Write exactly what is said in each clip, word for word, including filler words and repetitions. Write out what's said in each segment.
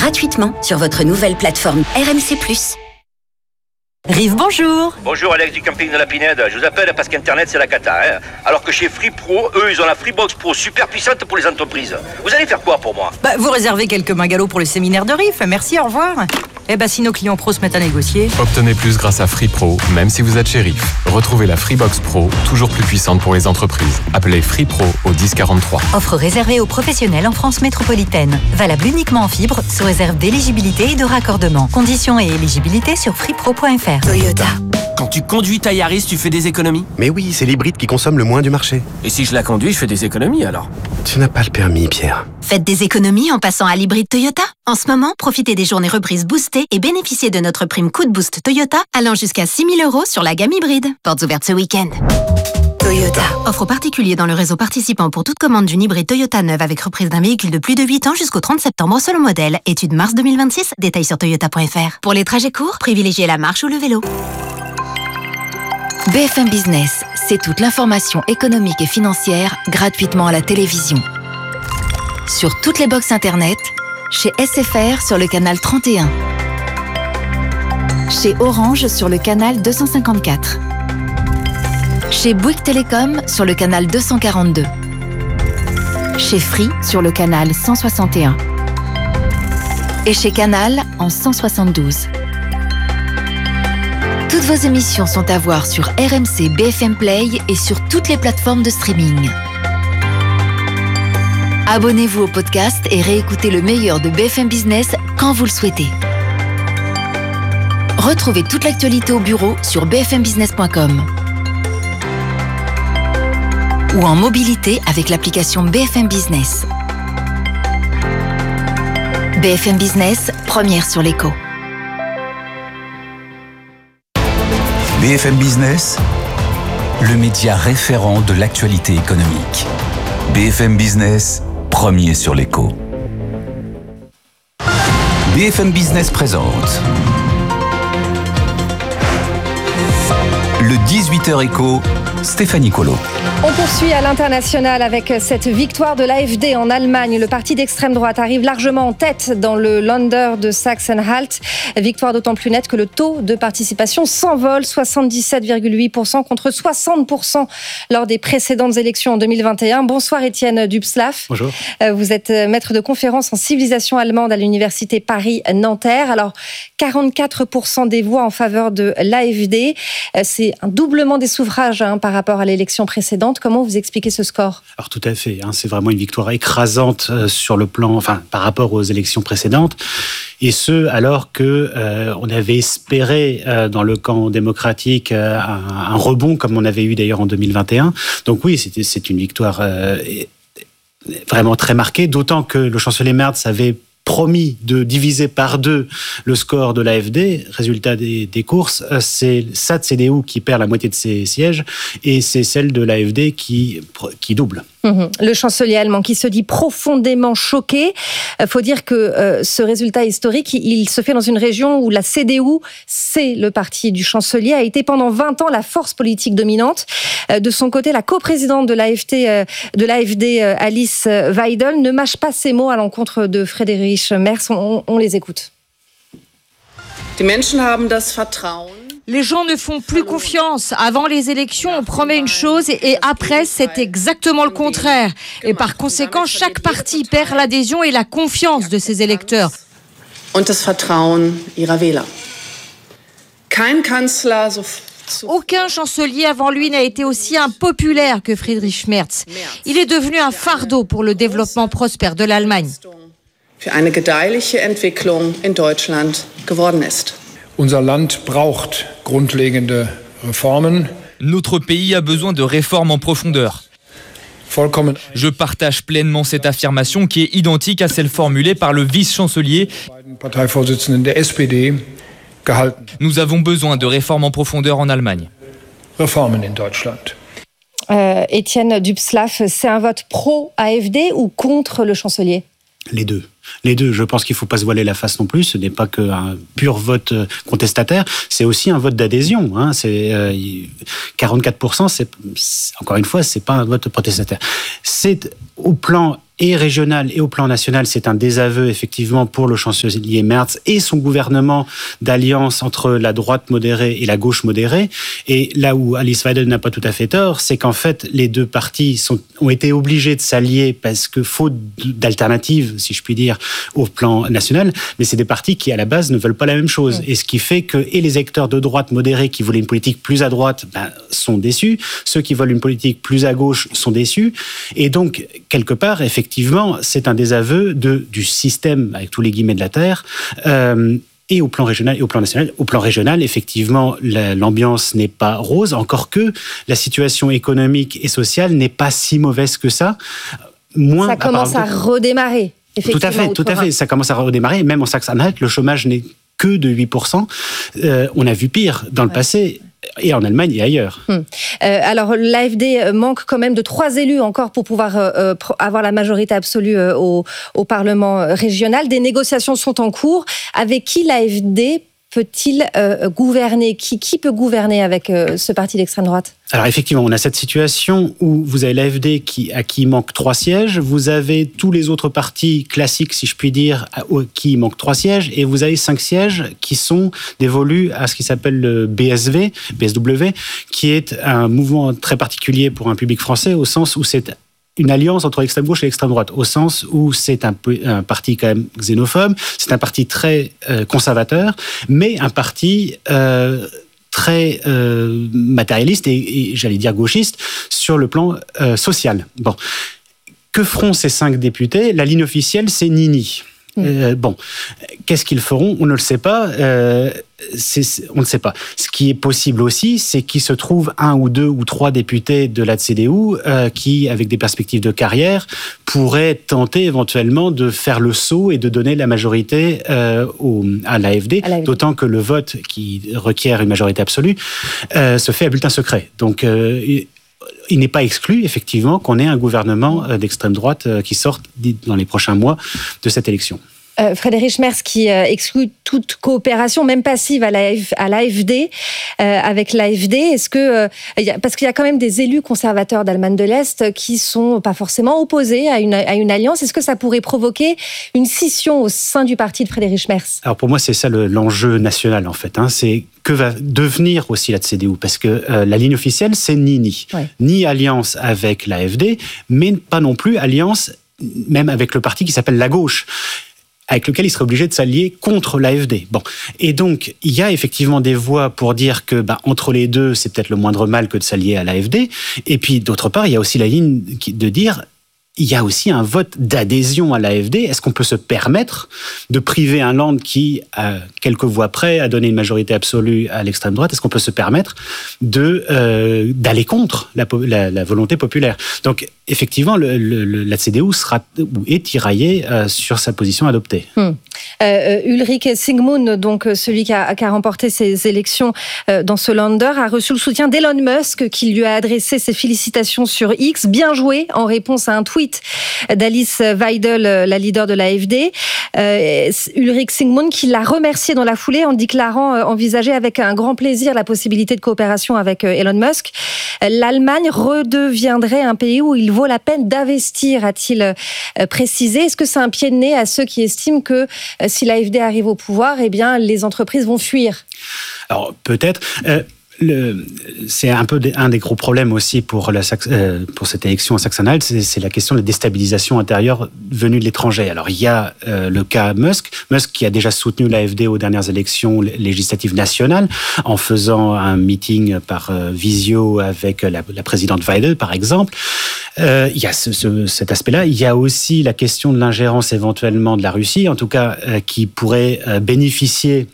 gratuitement sur votre nouvelle plateforme R M C plus. Rive, bonjour. Bonjour Alex du camping de la Pinède. Je vous appelle parce qu'Internet c'est la cata. Hein. Alors que chez Free Pro, eux ils ont la Freebox Pro super puissante pour les entreprises. Vous allez faire quoi pour moi? Bah, vous réservez quelques bungalows pour le séminaire de Rive. Merci, au revoir. Eh bah si nos clients pros se mettent à négocier. Obtenez plus grâce à Free Pro, même si vous êtes chez Rive. Retrouvez la Freebox Pro, toujours plus puissante pour les entreprises. Appelez Free Pro au dix quarante-trois. Offre réservée aux professionnels en France métropolitaine. Valable uniquement en fibre, sous réserve d'éligibilité et de raccordement. Conditions et éligibilité sur freepro point f r. Toyota. Quand tu conduis ta Yaris, tu fais des économies? Mais oui, c'est l'hybride qui consomme le moins du marché. Et si je la conduis, je fais des économies alors? Tu n'as pas le permis, Pierre. Faites des économies en passant à l'hybride Toyota. En ce moment, profitez des journées reprises boostées et bénéficiez de notre prime coup de boost Toyota allant jusqu'à six mille euros sur la gamme hybride. Portes ouvertes ce week-end. Toyota. Offre aux particuliers dans le réseau participant pour toute commande d'une hybride Toyota neuve avec reprise d'un véhicule de plus de huit ans jusqu'au trente septembre selon modèle. Étude mars deux mille vingt-six. Détails sur toyota point f r. Pour les trajets courts, privilégiez la marche ou le vélo. B F M Business, c'est toute l'information économique et financière gratuitement à la télévision. Sur toutes les box internet, chez S F R sur le canal trente et un, chez Orange sur le canal deux cent cinquante-quatre, chez Bouygues Télécom sur le canal deux cent quarante-deux, chez Free sur le canal cent soixante et un et chez Canal en cent soixante-douze. Toutes vos émissions sont à voir sur R M C B F M Play et sur toutes les plateformes de streaming. Abonnez-vous au podcast et réécoutez le meilleur de B F M Business quand vous le souhaitez. Retrouvez toute l'actualité au bureau sur b f m business point com ou en mobilité avec l'application B F M Business. B F M Business, première sur l'écho. B F M Business, le média référent de l'actualité économique. B F M Business, premier sur l'écho. B F M Business présente le dix-huit heures écho, Stéphanie Colo. On poursuit à l'international avec cette victoire de l'A F D en Allemagne. Le parti d'extrême droite arrive largement en tête dans le Länder de Sachsen-Anhalt. Victoire d'autant plus nette que le taux de participation s'envole, soixante-dix-sept virgule huit pour cent contre soixante pour cent lors des précédentes élections en deux mille vingt et un. Bonsoir Étienne Dubslav. Bonjour. Vous êtes maître de conférence en civilisation allemande à l'université Paris-Nanterre. Alors, quarante-quatre pour cent des voix en faveur de l'A F D. C'est un doublement des suffrages hein, par rapport à l'élection précédente. Comment vous expliquez ce score? Alors tout à fait, hein, c'est vraiment une victoire écrasante euh, sur le plan, enfin par rapport aux élections précédentes, et ce alors que euh, on avait espéré euh, dans le camp démocratique euh, un, un rebond comme on avait eu d'ailleurs en deux mille vingt et un. Donc oui, c'était c'est une victoire euh, vraiment très marquée, d'autant que le chancelier Merz avait promis de diviser par deux le score de l'A F D. Résultat des, des courses, c'est S A D C D U qui perd la moitié de ses sièges et c'est celle de l'A F D qui, qui double. Mmh. Le chancelier allemand qui se dit profondément choqué. Il faut dire que euh, ce résultat historique, il se fait dans une région où la C D U, c'est le parti du chancelier, a été pendant vingt ans la force politique dominante. Euh, de son côté, la coprésidente de l'A F D, euh, de l'A F D euh, Alice Weidel, ne mâche pas ses mots à l'encontre de Friedrich Merz. On, on les écoute. Die Menschen haben das Vertrauen. Les gens ne font plus confiance. Avant les élections, on promet une chose et après, c'est exactement le contraire. Et par conséquent, chaque parti perd l'adhésion et la confiance de ses électeurs. Und das Vertrauen ihrer Wähler. Kein Kanzler so Aucun chancelier avant lui n'a été aussi impopulaire que Friedrich Merz. Il est devenu un fardeau pour le développement prospère de l'Allemagne. Für eine gedeihliche Entwicklung in Deutschland geworden ist. Unser Land braucht grundlegende Reformen. Notre pays a besoin de réformes en profondeur. Vollkommen. Je partage pleinement cette affirmation qui est identique à celle formulée par le vice-chancelier. Parteivorsitzenden der S P D gehalten. Nous avons besoin de réformes en profondeur en Allemagne. Reformen in Deutschland. Euh, Étienne Dubslav, c'est un vote pro-A F D ou contre le chancelier? Les deux. Les deux. Je pense qu'il ne faut pas se voiler la face non plus. Ce n'est pas qu'un pur vote contestataire. C'est aussi un vote d'adhésion. Hein. C'est euh, quarante-quatre pour cent. C'est, c'est encore une fois, c'est pas un vote protestataire. C'est au plan et régional et au plan national, c'est un désaveu effectivement pour le chancelier Merz et son gouvernement d'alliance entre la droite modérée et la gauche modérée. Et là où Alice Weidel n'a pas tout à fait tort, c'est qu'en fait, les deux partis sont, ont été obligés de s'allier parce que faute d'alternative, si je puis dire, au plan national. Mais c'est des partis qui, à la base, ne veulent pas la même chose. Et ce qui fait que et les électeurs de droite modérés qui voulaient une politique plus à droite ben, sont déçus. Ceux qui veulent une politique plus à gauche sont déçus. Et donc, quelque part, effectivement, c'est un désaveu de, du système, avec tous les guillemets de la Terre, euh, et au plan régional et au plan national. Au plan régional, effectivement, la, l'ambiance n'est pas rose, encore que la situation économique et sociale n'est pas si mauvaise que ça. Moins, ça commence à redémarrer, effectivement. Tout à fait, tout à fait. Ça commence à redémarrer. Même en Saxe-Anhalt, le chômage n'est que de huit pour cent. Euh, on a vu pire dans le ouais. passé. Et en Allemagne et ailleurs. Hum. Euh, alors, l'A F D manque quand même de trois élus encore pour pouvoir euh, avoir la majorité absolue euh, au, au Parlement régional. Des négociations sont en cours. Avec qui l'A F D peut-il euh, gouverner ? Qui, qui peut gouverner avec euh, ce parti d'extrême droite ? Alors effectivement, on a cette situation où vous avez l'A F D qui, à qui il manque trois sièges, vous avez tous les autres partis classiques, si je puis dire, à qui il manque trois sièges, et vous avez cinq sièges qui sont dévolus à ce qui s'appelle le B S V, B S W, qui est un mouvement très particulier pour un public français, au sens où c'est une alliance entre l'extrême gauche et l'extrême droite, au sens où c'est un, peu, un parti quand même xénophobe, c'est un parti très euh, conservateur, mais un parti euh, très euh, matérialiste et, et j'allais dire gauchiste sur le plan euh, social. Bon, que feront ces cinq députés ? La ligne officielle, c'est ni-ni. Euh, bon, qu'est-ce qu'ils feront ? On ne le sait pas. Euh, c'est, on ne sait pas. Ce qui est possible aussi, c'est qu'il se trouve un ou deux ou trois députés de la C D U euh, qui, avec des perspectives de carrière, pourraient tenter éventuellement de faire le saut et de donner la majorité euh, au, à l'A F D, à l'A F D. D'autant que le vote qui requiert une majorité absolue euh, se fait à bulletin secret. Donc, euh, il n'est pas exclu, effectivement, qu'on ait un gouvernement d'extrême droite qui sorte dans les prochains mois de cette élection. Euh, Friedrich Merz qui euh, exclut toute coopération, même passive, à l'A F D, euh, avec l'A F D. Est-ce que, euh, y a, parce qu'il y a quand même des élus conservateurs d'Allemagne de l'Est qui sont pas forcément opposés à une, à une alliance. Est-ce que ça pourrait provoquer une scission au sein du parti de Friedrich Merz ? Alors pour moi, c'est ça le, l'enjeu national, en fait. Hein. C'est que va devenir aussi la C D U, parce que euh, la ligne officielle, c'est ni-ni. Ouais. Ni alliance avec l'A F D, mais pas non plus alliance même avec le parti qui s'appelle la gauche, avec lequel il serait obligé de s'allier contre l'A F D. Bon. Et donc, il y a effectivement des voix pour dire que, bah, entre les deux, c'est peut-être le moindre mal que de s'allier à l'A F D. Et puis, d'autre part, il y a aussi la ligne de dire, il y a aussi un vote d'adhésion à l'A F D. Est-ce qu'on peut se permettre de priver un land qui, à quelques voix près, a donné une majorité absolue à l'extrême droite ? Est-ce qu'on peut se permettre de, euh, d'aller contre la, la, la volonté populaire ? Donc, effectivement, le, le, la C D U sera, est tiraillée euh, sur sa position adoptée. Hum. Euh, Ulrich Sigmund, donc celui qui a, qui a remporté ces élections euh, dans ce Länder, a reçu le soutien d'Elon Musk, qui lui a adressé ses félicitations sur X. Bien joué, en réponse à un tweet d'Alice Weidel, la leader de l'A F D. Euh, Ulrich Sigmund qui l'a remercié dans la foulée en déclarant euh, envisager avec un grand plaisir la possibilité de coopération avec euh, Elon Musk. L'Allemagne redeviendrait un pays où il vaut la peine d'investir, a-t-il euh, précisé. Est-ce que c'est un pied de nez à ceux qui estiment que euh, si l'A F D arrive au pouvoir, eh bien, les entreprises vont fuir ? Alors, peut-être... Euh... Le, c'est un peu des, un des gros problèmes aussi pour, la, euh, pour cette élection à Saxe-Anhalt, c'est, c'est la question de la déstabilisation intérieure venue de l'étranger. Alors il y a euh, le cas Musk, Musk qui a déjà soutenu l'A F D aux dernières élections législatives nationales en faisant un meeting par euh, visio avec la, la présidente Weidel par exemple. Euh, il y a ce, ce, cet aspect-là. Il y a aussi la question de l'ingérence éventuellement de la Russie, en tout cas euh, qui pourrait euh, bénéficier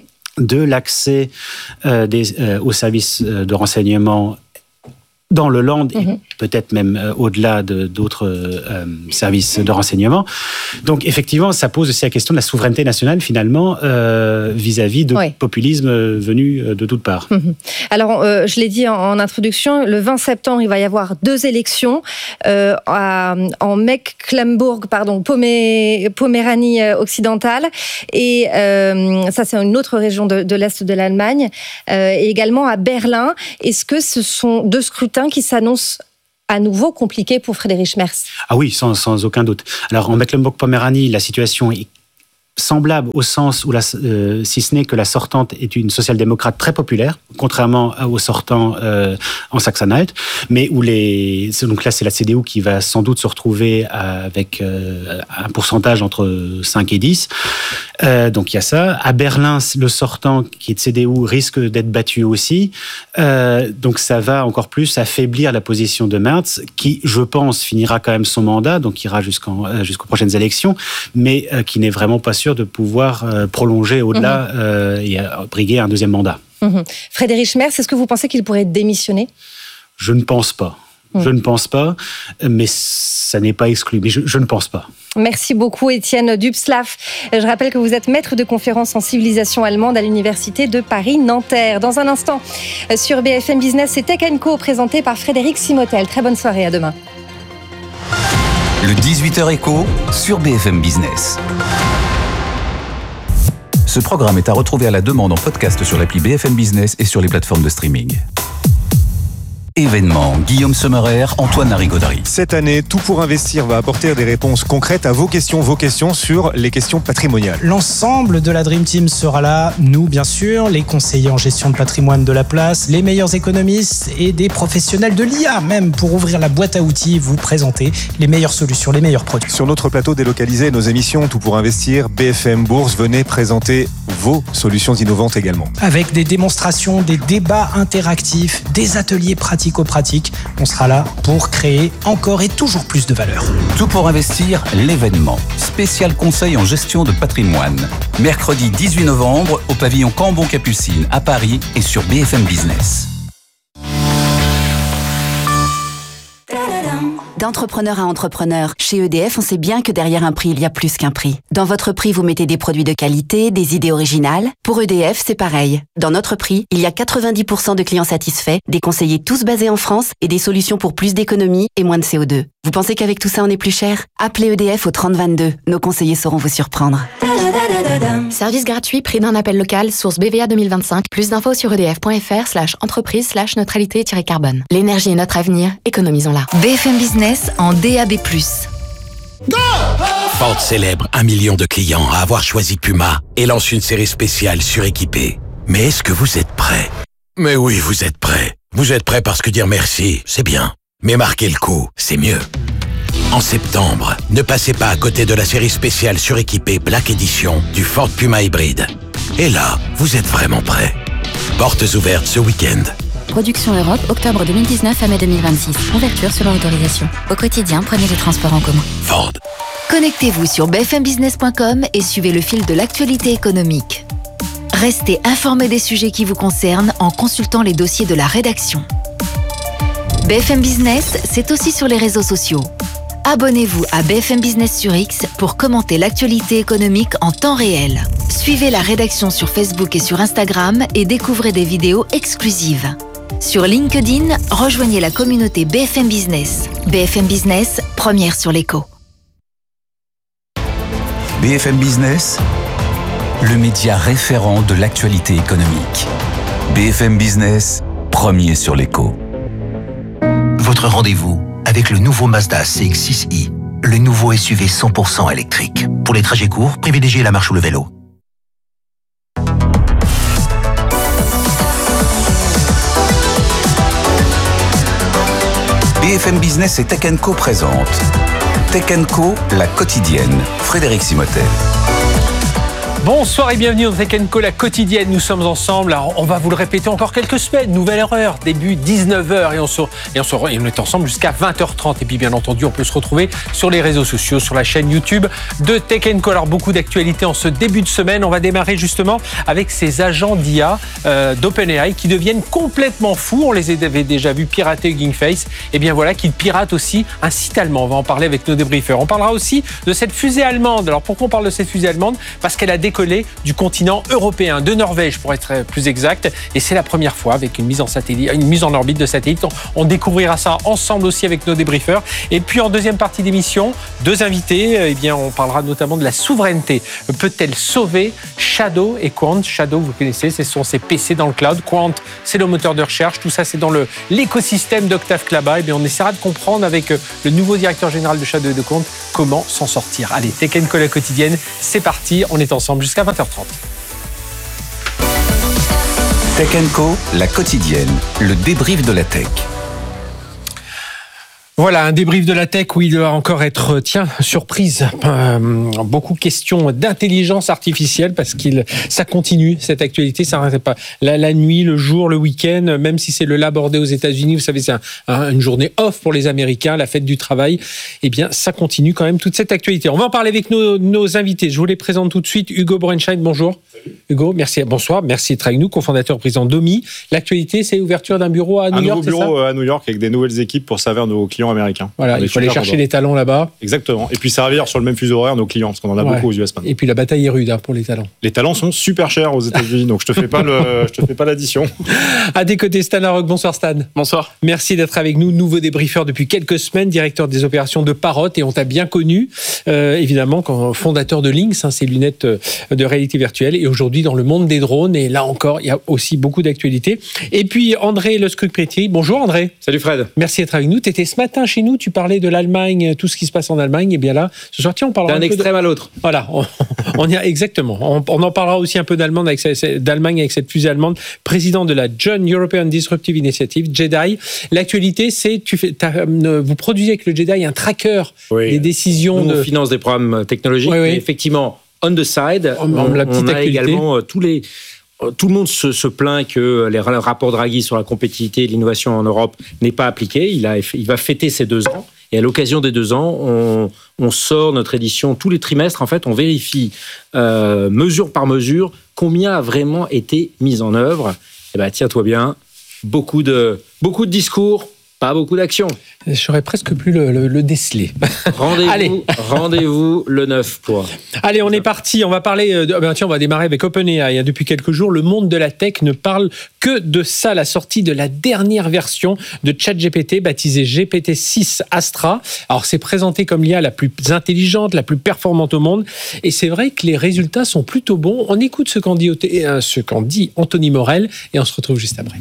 de l'accès euh, des, euh, aux services de renseignement dans le land, mmh. et peut-être même euh, au-delà de, d'autres euh, services de renseignement. Donc, effectivement, ça pose aussi la question de la souveraineté nationale, finalement, euh, vis-à-vis de oui. populisme venu de toutes parts. Mmh. Alors, euh, je l'ai dit en, en introduction, le vingt septembre, il va y avoir deux élections euh, à, en Mecklembourg, pardon, Pomé, Poméranie occidentale, et euh, ça, c'est une autre région de, de l'Est de l'Allemagne, euh, et également à Berlin. Est-ce que ce sont deux scrutins qui s'annoncent à nouveau compliqué pour Friedrich Merz. Ah oui, sans, sans aucun doute. Alors en Mecklembourg-Poméranie, la situation est semblable au sens où, la, euh, si ce n'est que la sortante est une social-démocrate très populaire, contrairement aux sortants euh, en Saxe-Anhalt, mais où les... Donc là, c'est la C D U qui va sans doute se retrouver avec euh, un pourcentage entre cinq et dix. Euh, donc il y a ça. À Berlin, le sortant qui est de C D U risque d'être battu aussi. Euh, donc ça va encore plus affaiblir la position de Merz, qui, je pense, finira quand même son mandat, donc ira jusqu'en, euh, jusqu'aux prochaines élections, mais euh, qui n'est vraiment pas sûr de pouvoir euh, prolonger au-delà mmh. euh, et briguer un deuxième mandat. Mmh. Friedrich Merz, est-ce que vous pensez qu'il pourrait démissionner ? Je ne pense pas. Mmh. Je ne pense pas, mais ça n'est pas exclu. Mais je, je ne pense pas. Merci beaucoup, Étienne Dubslav. Je rappelle que vous êtes maître de conférence en civilisation allemande à l'Université de Paris-Nanterre. Dans un instant, sur B F M Business, c'est Tech and Co, présenté par Frédéric Simotel. Très bonne soirée, à demain. Le dix-huit heures écho sur B F M Business. Ce programme est à retrouver à la demande en podcast sur l'appli B F M Business et sur les plateformes de streaming. Événement, Guillaume Sommerer, Antoine Larigauderie. Cette année, Tout pour investir va apporter des réponses concrètes à vos questions, vos questions sur les questions patrimoniales. L'ensemble de la Dream Team sera là, nous bien sûr, les conseillers en gestion de patrimoine de la place, les meilleurs économistes et des professionnels de l'I A même pour ouvrir la boîte à outils, vous présenter les meilleures solutions, les meilleurs produits. Sur notre plateau délocalisé, nos émissions Tout pour investir, B F M Bourse, venez présenter vos solutions innovantes également. Avec des démonstrations, des débats interactifs, des ateliers pratiques pratique, on sera là pour créer encore et toujours plus de valeur. Tout pour investir, l'événement. Spécial conseil en gestion de patrimoine. Mercredi dix-huit novembre au pavillon Cambon-Capucine à Paris et sur B F M Business. D'entrepreneur à entrepreneur, chez E D F, on sait bien que derrière un prix, il y a plus qu'un prix. Dans votre prix, vous mettez des produits de qualité, des idées originales. Pour E D F, c'est pareil. Dans notre prix, il y a quatre-vingt-dix pour cent de clients satisfaits, des conseillers tous basés en France et des solutions pour plus d'économie et moins de C O deux. Vous pensez qu'avec tout ça, on est plus cher ? Appelez E D F au trente vingt-deux. Nos conseillers sauront vous surprendre. Service gratuit, prix d'un appel local, source B V A deux mille vingt-cinq. Plus d'infos sur edf.fr slash entreprise slash neutralité-carbone. L'énergie est notre avenir, économisons-la. B F M Business en D A B plus. Go! Ford célèbre un million de clients à avoir choisi Puma et lance une série spéciale suréquipée. Mais est-ce que vous êtes prêts ? Mais oui, vous êtes prêts. Vous êtes prêts parce que dire merci, c'est bien. Mais marquer le coup, c'est mieux. En septembre, ne passez pas à côté de la série spéciale suréquipée Black Edition du Ford Puma hybride. Et là, vous êtes vraiment prêts. Portes ouvertes ce week-end. Production Europe, octobre deux mille dix-neuf à mai deux mille vingt-six. Ouverture selon autorisation. Au quotidien, prenez les transports en commun. Ford. Connectez-vous sur b f m business point com et suivez le fil de l'actualité économique. Restez informés des sujets qui vous concernent en consultant les dossiers de la rédaction. B F M Business, c'est aussi sur les réseaux sociaux. Abonnez-vous à B F M Business sur X pour commenter l'actualité économique en temps réel. Suivez la rédaction sur Facebook et sur Instagram et découvrez des vidéos exclusives. Sur LinkedIn, rejoignez la communauté B F M Business. B F M Business, première sur l'écho. B F M Business, le média référent de l'actualité économique. B F M Business, premier sur l'écho. Votre rendez-vous avec le nouveau Mazda C X six i, le nouveau S U V cent pour cent électrique. Pour les trajets courts, privilégiez la marche ou le vélo. B F M Business et Tech and Co présente Tech and Co, la quotidienne. Frédéric Simotel. Bonsoir et bienvenue dans Tech and Co, la quotidienne. Nous sommes ensemble. Alors, on va vous le répéter encore quelques semaines. Nouvelle heure, début dix-neuf heures et on, se, et on, se, et on est ensemble jusqu'à vingt heures trente. Et puis, bien entendu, on peut se retrouver sur les réseaux sociaux, sur la chaîne YouTube de Tech and Co. Alors, beaucoup d'actualités en ce début de semaine. On va démarrer justement avec ces agents d'I A euh, d'OpenAI qui deviennent complètement fous. On les avait déjà vus pirater Hugging Face. Et bien voilà, qu'ils piratent aussi un site allemand. On va en parler avec nos débriefers. On parlera aussi de cette fusée allemande. Alors, pourquoi on parle de cette fusée allemande ? Parce qu'elle a décollé du continent européen, de Norvège pour être plus exact, et c'est la première fois avec une mise en satellite, une mise en orbite de satellite. On, on découvrira ça ensemble aussi avec nos débriefeurs. Et puis en deuxième partie d'émission, deux invités. Eh bien, on parlera notamment de la souveraineté. Peut-elle sauver Shadow et Quant. Shadow, vous connaissez, ce sont ces P C dans le cloud. Quant, c'est le moteur de recherche. Tout ça, c'est dans le, l'écosystème d'Octave Klaba. Et bien, on essaiera de comprendre avec le nouveau directeur général de Shadow et de Quant comment s'en sortir. Allez, Tech and Co, la quotidienne, c'est parti. On est ensemble jusqu'à vingt heures trente. Tech and Co, la quotidienne, le débrief de la tech. Voilà, un débrief de la tech où il doit encore être, tiens, surprise. Euh, beaucoup de questions d'intelligence artificielle parce qu'il, ça continue, cette actualité, ça n'arrête pas. La, la nuit, le jour, le week-end, même si c'est le Labor Day aux États-Unis, vous savez, c'est un, un, une journée off pour les Américains, la fête du travail. Eh bien, ça continue quand même toute cette actualité. On va en parler avec nos, nos invités. Je vous les présente tout de suite. Hugo Bronstein, bonjour. Salut. Hugo, merci, bonsoir, merci d'être avec nous, cofondateur, président d'Omi. L'actualité, c'est l'ouverture d'un bureau à New un York, c'est ça ? Un nouveau bureau à New York avec des nouvelles équipes pour servir nos clients américains. Voilà, il faut aller chercher les talents là-bas. Exactement. Et puis servir sur le même fuseau horaire nos clients, parce qu'on en a ouais. beaucoup aux U S maintenant. Et puis la bataille est rude hein, pour les talents. Les talents sont super chers aux États-Unis, donc je te fais pas le, je te fais pas l'addition. À tes côtés, Stan Larocque. Bonsoir Stan. Bonsoir. Merci d'être avec nous, nouveau débriefeur depuis quelques semaines, directeur des opérations de Parrot, et on t'a bien connu, euh, évidemment, quand fondateur de Lynx, hein, ces lunettes de réalité virtuelle, et aujourd'hui dans le monde des drones. Et là encore, il y a aussi beaucoup d'actualités. Et puis André Le Scruc-Pétry. Bonjour André. Salut Fred. Merci d'être avec nous. Tu étais ce matin chez nous, tu parlais de l'Allemagne, tout ce qui se passe en Allemagne. Et bien là, ce soir, tiens, on parlera d'un un extrême peu de... à l'autre. Voilà, on, on y a exactement. On, on en parlera aussi un peu d'Allemagne avec, d'Allemagne avec cette fusée allemande, président de la John European Disruptive Initiative, JEDI. L'actualité, c'est tu fais, vous produisez avec le JEDI un tracker oui. des décisions. Nous, de... on finance des programmes technologiques, oui, oui. mais effectivement, on the side, on, on, la petite on a actualité. également tous les. Tout le monde se, se plaint que les rapports Draghi sur la compétitivité et l'innovation en Europe n'est pas appliqué. Il, a, il va fêter ses deux ans. Et à l'occasion des deux ans, on, on sort notre édition tous les trimestres. En fait, on vérifie euh, mesure par mesure combien a vraiment été mis en œuvre. Eh ben, tiens-toi bien, beaucoup de, beaucoup de discours, pas beaucoup d'actions. J'aurais presque pu le, le, le déceler. Rendez-vous, Allez. rendez-vous le neuf. Quoi. Allez, on est parti. On va parler. De, ben tiens, on va démarrer avec OpenAI. Depuis quelques jours, le monde de la tech ne parle que de ça. La sortie de la dernière version de ChatGPT, baptisée G P T six Astra. Alors, c'est présenté comme l'I A la plus intelligente, la plus performante au monde. Et c'est vrai que les résultats sont plutôt bons. On écoute ce qu'en dit, ce qu'en dit Anthony Morel et on se retrouve juste après.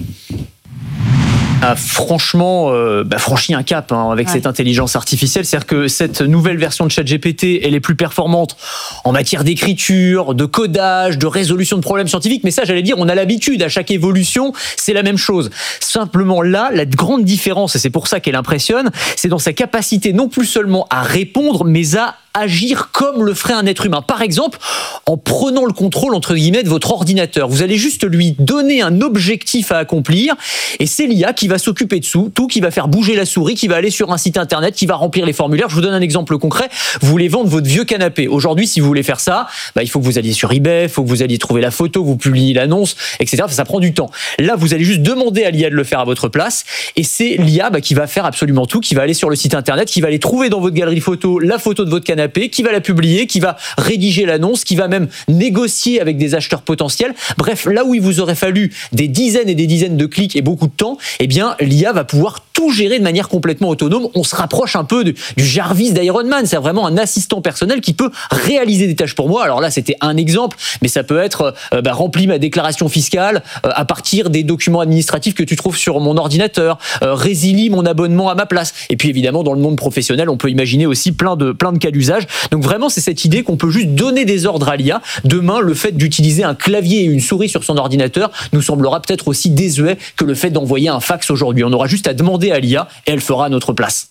A franchement euh, bah, franchi un cap hein, avec ouais. cette intelligence artificielle. C'est-à-dire que cette nouvelle version de ChatGPT, elle est plus performante en matière d'écriture, de codage, de résolution de problèmes scientifiques. Mais ça, j'allais dire, on a l'habitude. À chaque évolution, c'est la même chose. Simplement là, la grande différence, et c'est pour ça qu'elle impressionne, c'est dans sa capacité non plus seulement à répondre, mais à agir comme le ferait un être humain. Par exemple, en prenant le contrôle, entre guillemets, de votre ordinateur. Vous allez juste lui donner un objectif à accomplir et c'est l'I A qui va s'occuper de tout, qui va faire bouger la souris, qui va aller sur un site internet, qui va remplir les formulaires. Je vous donne un exemple concret. Vous voulez vendre votre vieux canapé. Aujourd'hui, si vous voulez faire ça, bah, il faut que vous alliez sur eBay, il faut que vous alliez trouver la photo, vous publiez l'annonce, et cetera. Ça prend du temps. Là, vous allez juste demander à l'I A de le faire à votre place et c'est l'I A bah, qui va faire absolument tout, qui va aller sur le site internet, qui va aller trouver dans votre galerie photo la photo de votre canapé, qui va la publier, qui va rédiger l'annonce, qui va même négocier avec des acheteurs potentiels. Bref, là où il vous aurait fallu des dizaines et des dizaines de clics et beaucoup de temps, eh bien, l'I A va pouvoir tout gérer de manière complètement autonome. On se rapproche un peu de, du Jarvis d'Iron Man. C'est vraiment un assistant personnel qui peut réaliser des tâches pour moi. Alors là, c'était un exemple, mais ça peut être euh, bah, remplir ma déclaration fiscale euh, à partir des documents administratifs que tu trouves sur mon ordinateur, euh, résilie mon abonnement à ma place. Et puis évidemment, dans le monde professionnel, on peut imaginer aussi plein de, plein de cas d'usage. Donc vraiment, c'est cette idée qu'on peut juste donner des ordres à l'I A. Demain, le fait d'utiliser un clavier et une souris sur son ordinateur nous semblera peut-être aussi désuet que le fait d'envoyer un fax aujourd'hui. On aura juste à demander à l'I A et elle fera à notre place.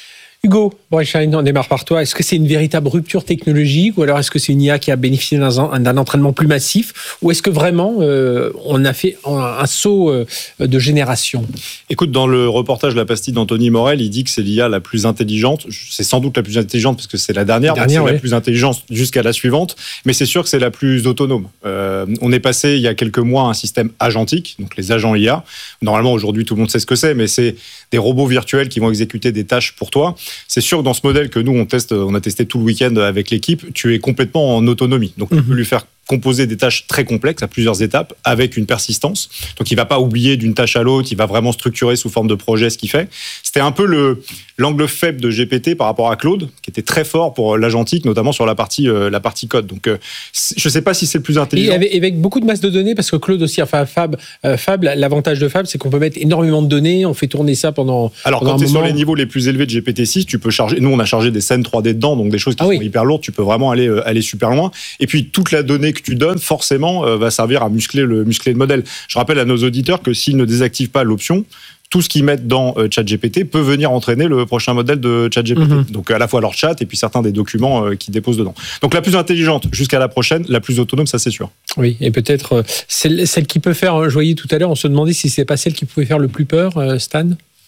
Hugo Bronstein, on démarre par toi. Est-ce que c'est une véritable rupture technologique ou alors est-ce que c'est une I A qui a bénéficié d'un, d'un entraînement plus massif ou est-ce que vraiment euh, on a fait un, un saut euh, de génération? Écoute, dans le reportage La Pastille d'Anthony Morel, il dit que c'est l'I A la plus intelligente. C'est sans doute la plus intelligente parce que c'est la dernière, la, dernière, donc c'est ouais. la plus intelligente jusqu'à la suivante, mais c'est sûr que c'est la plus autonome. Euh, on est passé il y a quelques mois à un système agentique, donc les agents I A. Normalement, aujourd'hui, tout le monde sait ce que c'est, mais c'est des robots virtuels qui vont exécuter des tâches pour toi. C'est sûr que dans ce modèle que nous, on teste, on a testé tout le week-end avec l'équipe, tu es complètement en autonomie. Donc, tu peux lui faire composer des tâches très complexes à plusieurs étapes avec une persistance. Donc il va pas oublier d'une tâche à l'autre, il va vraiment structurer sous forme de projet ce qu'il fait. C'était un peu le, l'angle faible de G P T par rapport à Claude, qui était très fort pour l'agentique, notamment sur la partie, euh, la partie code. Donc euh, je sais pas si c'est le plus intelligent. Et avec, avec beaucoup de masse de données, parce que Claude aussi, enfin Fab, euh, Fab, l'avantage de Fab, c'est qu'on peut mettre énormément de données, on fait tourner ça pendant. Alors pendant quand tu es moment. sur les niveaux les plus élevés de G P T six, tu peux charger. Nous on a chargé des scènes trois D dedans, donc des choses qui ah sont oui. hyper lourdes. Tu peux vraiment aller euh, aller super loin. Et puis toute la donnée que tu donnes, forcément, euh, va servir à muscler le muscler le modèle. Je rappelle à nos auditeurs que s'ils ne désactivent pas l'option, tout ce qu'ils mettent dans euh, ChatGPT peut venir entraîner le prochain modèle de ChatGPT. Mm-hmm. Donc à la fois leur chat et puis certains des documents euh, qu'ils déposent dedans. Donc la plus intelligente jusqu'à la prochaine, la plus autonome, ça c'est sûr. Oui, et peut-être euh, celle, celle qui peut faire, je voyais tout à l'heure, on se demandait si c'est pas celle qui pouvait faire le plus peur, euh, Stan.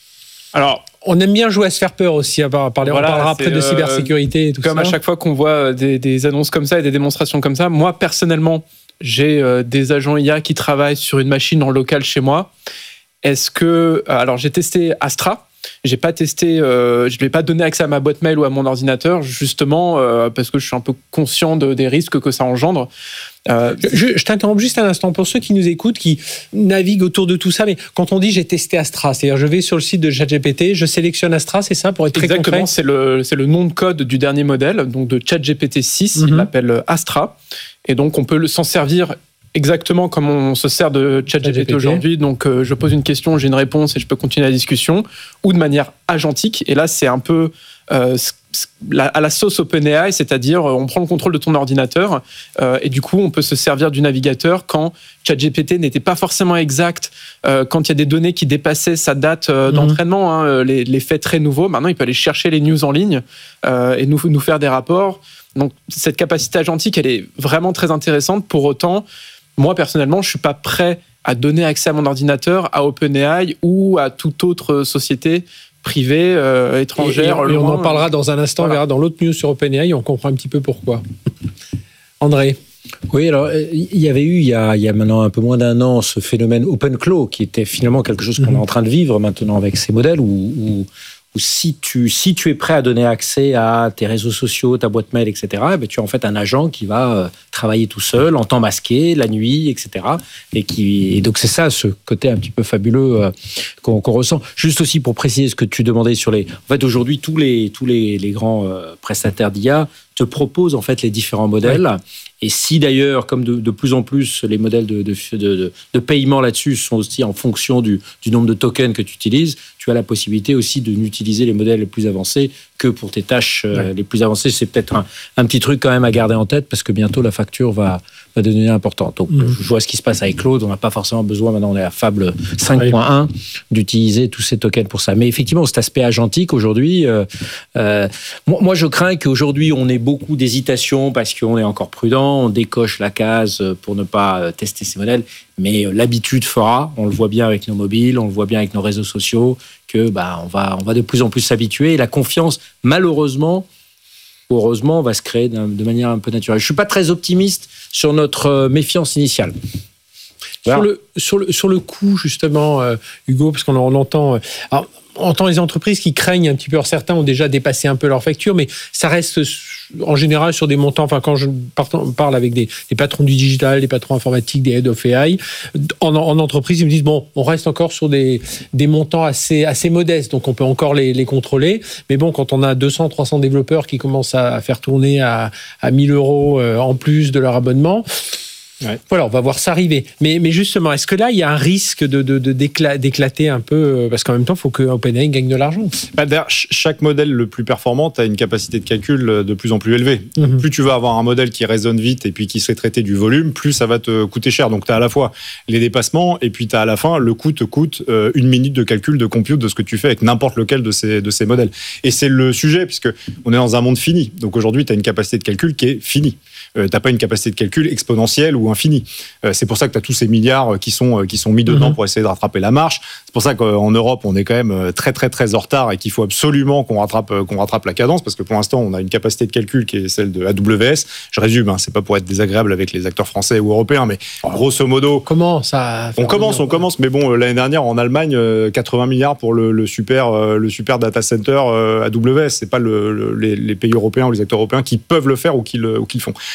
Alors, on aime bien jouer à se faire peur aussi, à parler, voilà, on parlera après de euh, cybersécurité et tout comme ça. Comme à chaque fois qu'on voit des, des annonces comme ça et des démonstrations comme ça, moi personnellement, j'ai euh, des agents I A qui travaillent sur une machine en local chez moi. Est-ce que... Alors, j'ai testé Astra. J'ai pas testé... Euh, je ne lui ai pas donné accès à ma boîte mail ou à mon ordinateur, justement, euh, parce que je suis un peu conscient de, des risques que ça engendre. Euh, je, je t'interromps juste un instant. Pour ceux qui nous écoutent, qui naviguent autour de tout ça, mais quand on dit j'ai testé Astra, c'est-à-dire je vais sur le site de ChatGPT, je sélectionne Astra, c'est ça, pour être très concret? Exactement, c'est le, c'est le nom de code du dernier modèle, donc de ChatGPT six, mm-hmm. il l'appelle Astra. Et donc, on peut s'en servir exactement comme on se sert de ChatGPT aujourd'hui. Donc, euh, je pose une question, j'ai une réponse et je peux continuer la discussion, ou de manière agentique. Et là, c'est un peu euh, la, à la sauce OpenAI, c'est-à-dire on prend le contrôle de ton ordinateur euh, et du coup, on peut se servir du navigateur quand ChatGPT n'était pas forcément exact, euh, quand il y a des données qui dépassaient sa date euh, d'entraînement, hein, les, les faits très nouveaux. Maintenant, il peut aller chercher les news en ligne euh, et nous, nous faire des rapports. Donc, cette capacité agentique, elle est vraiment très intéressante. Pour autant, moi, personnellement, je ne suis pas prêt à donner accès à mon ordinateur à OpenAI ou à toute autre société privée, euh, étrangère. Et, et, et on en parlera dans un instant, voilà. On verra dans l'autre news sur OpenAI, on comprend un petit peu pourquoi. André? Oui, alors il y avait eu, il y a, il y a maintenant un peu moins d'un an, ce phénomène OpenClaw, qui était finalement quelque chose qu'on mm-hmm. est en train de vivre maintenant avec ces modèles, où... où ou si tu, si tu es prêt à donner accès à tes réseaux sociaux, ta boîte mail, et cetera, ben tu as en fait un agent qui va euh, travailler tout seul, en temps masqué, la nuit, et cetera. Et, qui, et donc c'est ça, ce côté un petit peu fabuleux euh, qu'on, qu'on ressent. Juste aussi pour préciser ce que tu demandais sur les... En fait, aujourd'hui, tous les, tous les, les grands euh, prestataires d'I A te proposent en fait les différents modèles. Ouais. Et si d'ailleurs, comme de, de plus en plus, les modèles de, de, de, de paiement là-dessus sont aussi en fonction du, du nombre de tokens que tu utilises, tu as la possibilité aussi de n'utiliser les modèles les plus avancés que pour tes tâches euh, ouais. les plus avancées. C'est peut-être un, un petit truc quand même à garder en tête parce que bientôt la facture va, va devenir importante. Donc mmh. je vois ce qui se passe avec Claude, on n'a pas forcément besoin, maintenant on est à Fable cinq point un, d'utiliser tous ces tokens pour ça. Mais effectivement, cet aspect agentique aujourd'hui, euh, euh, moi, moi je crains qu'aujourd'hui on ait beaucoup d'hésitation parce qu'on est encore prudent, on décoche la case pour ne pas tester ces modèles, mais l'habitude fera, on le voit bien avec nos mobiles, on le voit bien avec nos réseaux sociaux, que bah, on, va, on va de plus en plus s'habituer et la confiance, malheureusement, ou heureusement, va se créer de manière un peu naturelle. Je ne suis pas très optimiste sur notre méfiance initiale. Voilà. Sur, le, sur, le, sur le coût, justement, euh, Hugo, parce qu'on en entend... Euh, alors, on entend les entreprises qui craignent un petit peu, alors certains ont déjà dépassé un peu leur facture, mais ça reste en général sur des montants, enfin quand je parle avec des, des patrons du digital, des patrons informatiques, des head of A I, en, en entreprise, ils me disent, bon, on reste encore sur des, des montants assez, assez modestes, donc on peut encore les, les contrôler, mais bon, quand on a deux cents, trois cents développeurs qui commencent à faire tourner à, à mille euros en plus de leur abonnement, ouais. Voilà, on va voir ça arriver. Mais, mais justement, est-ce que là, il y a un risque de, de, de d'écla- d'éclater un peu, parce qu'en même temps, il faut que OpenAI gagne de l'argent. Bah, d'ailleurs, chaque modèle le plus performant a une capacité de calcul de plus en plus élevée. Mm-hmm. Plus tu vas avoir un modèle qui raisonne vite et puis qui sait traiter du volume, plus ça va te coûter cher. Donc, tu as à la fois les dépassements et puis tu as à la fin, le coût te coûte euh, une minute de calcul, de compute de ce que tu fais avec n'importe lequel de ces, de ces modèles. Et c'est le sujet, puisque on est dans un monde fini. Donc, aujourd'hui, tu as une capacité de calcul qui est finie. Euh, tu n'as pas une capacité de calcul exponentielle ou infinie. Euh, c'est pour ça que tu as tous ces milliards qui sont, qui sont mis dedans mmh. pour essayer de rattraper la marche. C'est pour ça qu'en Europe, on est quand même très, très, très en retard et qu'il faut absolument qu'on rattrape, qu'on rattrape la cadence parce que pour l'instant, on a une capacité de calcul qui est celle de A W S. Je résume, hein, c'est pas pour être désagréable avec les acteurs français ou européens, mais grosso modo. Comment ça On commence, on commence, mais bon, l'année dernière, en Allemagne, quatre-vingts milliards pour le, le, super, le super data center A W S. C'est pas le, le, les, les pays européens ou les acteurs européens qui peuvent le faire ou qui le, ou qui le font.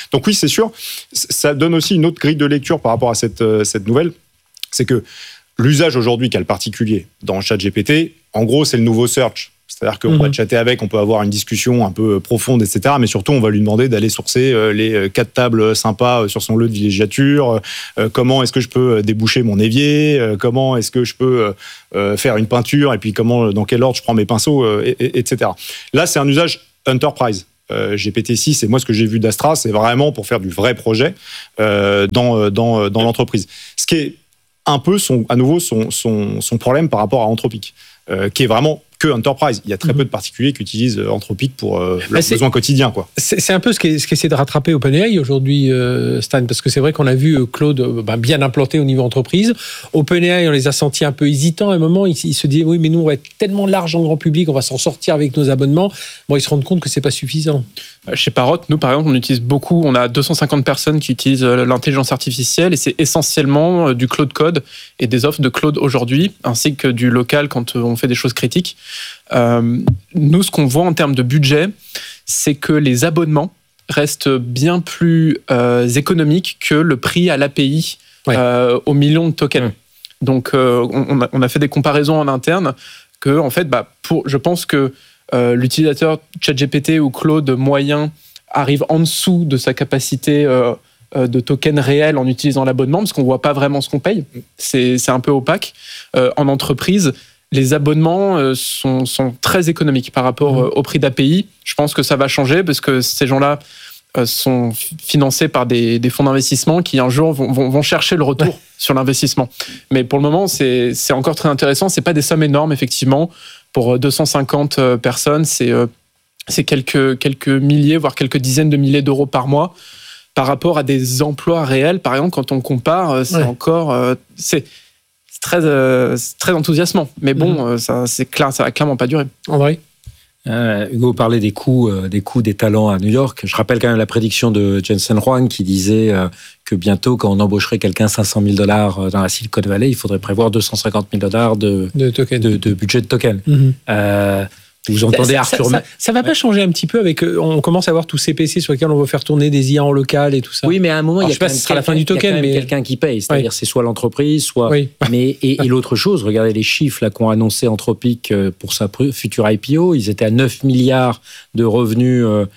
Donc oui, c'est sûr, ça donne aussi une autre grille de lecture par rapport à cette, euh, cette nouvelle, c'est que l'usage aujourd'hui qu'a le particulier dans ChatGPT, en gros, c'est le nouveau search. C'est-à-dire qu'on mmh. va chatter avec, on peut avoir une discussion un peu profonde, et cetera. Mais surtout, on va lui demander d'aller sourcer les quatre tables sympas sur son lieu de villégiature. Comment est-ce que je peux déboucher mon évier ? Comment est-ce que je peux faire une peinture ? Et puis comment, dans quel ordre je prends mes pinceaux, et, et, et cetera. Là, c'est un usage enterprise. Euh, G P T six, et moi, ce que j'ai vu d'Astra, c'est vraiment pour faire du vrai projet euh, dans, dans, dans l'entreprise. Ce qui est un peu, son, à nouveau, son, son, son problème par rapport à Anthropic, euh, qui est vraiment que Enterprise. Il y a très mmh. peu de particuliers qui utilisent Anthropic pour euh, leurs besoins quotidiens, quoi. C'est, c'est un peu ce qu'essaie de rattraper OpenAI aujourd'hui, euh, Stan, parce que c'est vrai qu'on a vu Claude euh, ben, bien implanté au niveau entreprise. OpenAI, on les a sentis un peu hésitants. À un moment, ils, ils se disaient, oui, mais nous, on va être tellement large en grand public, on va s'en sortir avec nos abonnements. Bon, ils se rendent compte que c'est pas suffisant. Chez Parrot, nous, par exemple, on utilise beaucoup, on a deux cent cinquante personnes qui utilisent l'intelligence artificielle, et c'est essentiellement du Claude Code et des offres de Claude aujourd'hui, ainsi que du local quand on fait des choses critiques. Euh, nous, ce qu'on voit en termes de budget, c'est que les abonnements restent bien plus euh, économiques que le prix à l'A P I ouais. euh, au million de tokens. Ouais. Donc, euh, on, a, on a fait des comparaisons en interne que, en fait, bah, pour, je pense que euh, l'utilisateur ChatGPT ou Claude moyen arrive en dessous de sa capacité euh, euh, de tokens réels en utilisant l'abonnement, parce qu'on ne voit pas vraiment ce qu'on paye. C'est, c'est un peu opaque. Euh, en entreprise, les abonnements euh, sont, sont très économiques par rapport euh, au prix d'A P I. Je pense que ça va changer parce que ces gens-là euh, sont financés par des, des fonds d'investissement qui un jour vont, vont, vont chercher le retour ouais. sur l'investissement. Mais pour le moment, c'est, c'est encore très intéressant. C'est pas des sommes énormes, effectivement. Pour deux cent cinquante personnes, c'est, euh, c'est quelques, quelques milliers, voire quelques dizaines de milliers d'euros par mois. Par rapport à des emplois réels, par exemple, quand on compare, c'est ouais. encore... Euh, c'est, C'est très, euh, c'est très enthousiasmant. Mais bon, mmh. ça, c'est clair, ça va clairement pas durer. En vrai euh, Hugo parlait des coûts, euh, des coûts des talents à New York. Je rappelle quand même la prédiction de Jensen Huang qui disait euh, que bientôt, quand on embaucherait quelqu'un cinq cent mille dollars dans la Silicon Valley, il faudrait prévoir deux cent cinquante mille dollars de, de, token. de, de budget de token. Mmh. Euh, Vous entendez ça, Arthur... Ça, ça, ça va pas changer un petit peu avec... On commence à avoir tous ces P C sur lesquels on veut faire tourner des I A en local et tout ça. Oui, mais à un moment, Alors, il y a je sais pas si ce sera la fin du token, mais... quelqu'un qui paye. C'est-à-dire, oui. c'est soit l'entreprise, soit... Oui. Mais, et, et l'autre chose, regardez les chiffres là, qu'ont annoncé Anthropic pour sa future I P O. Ils étaient à neuf milliards de revenus euh,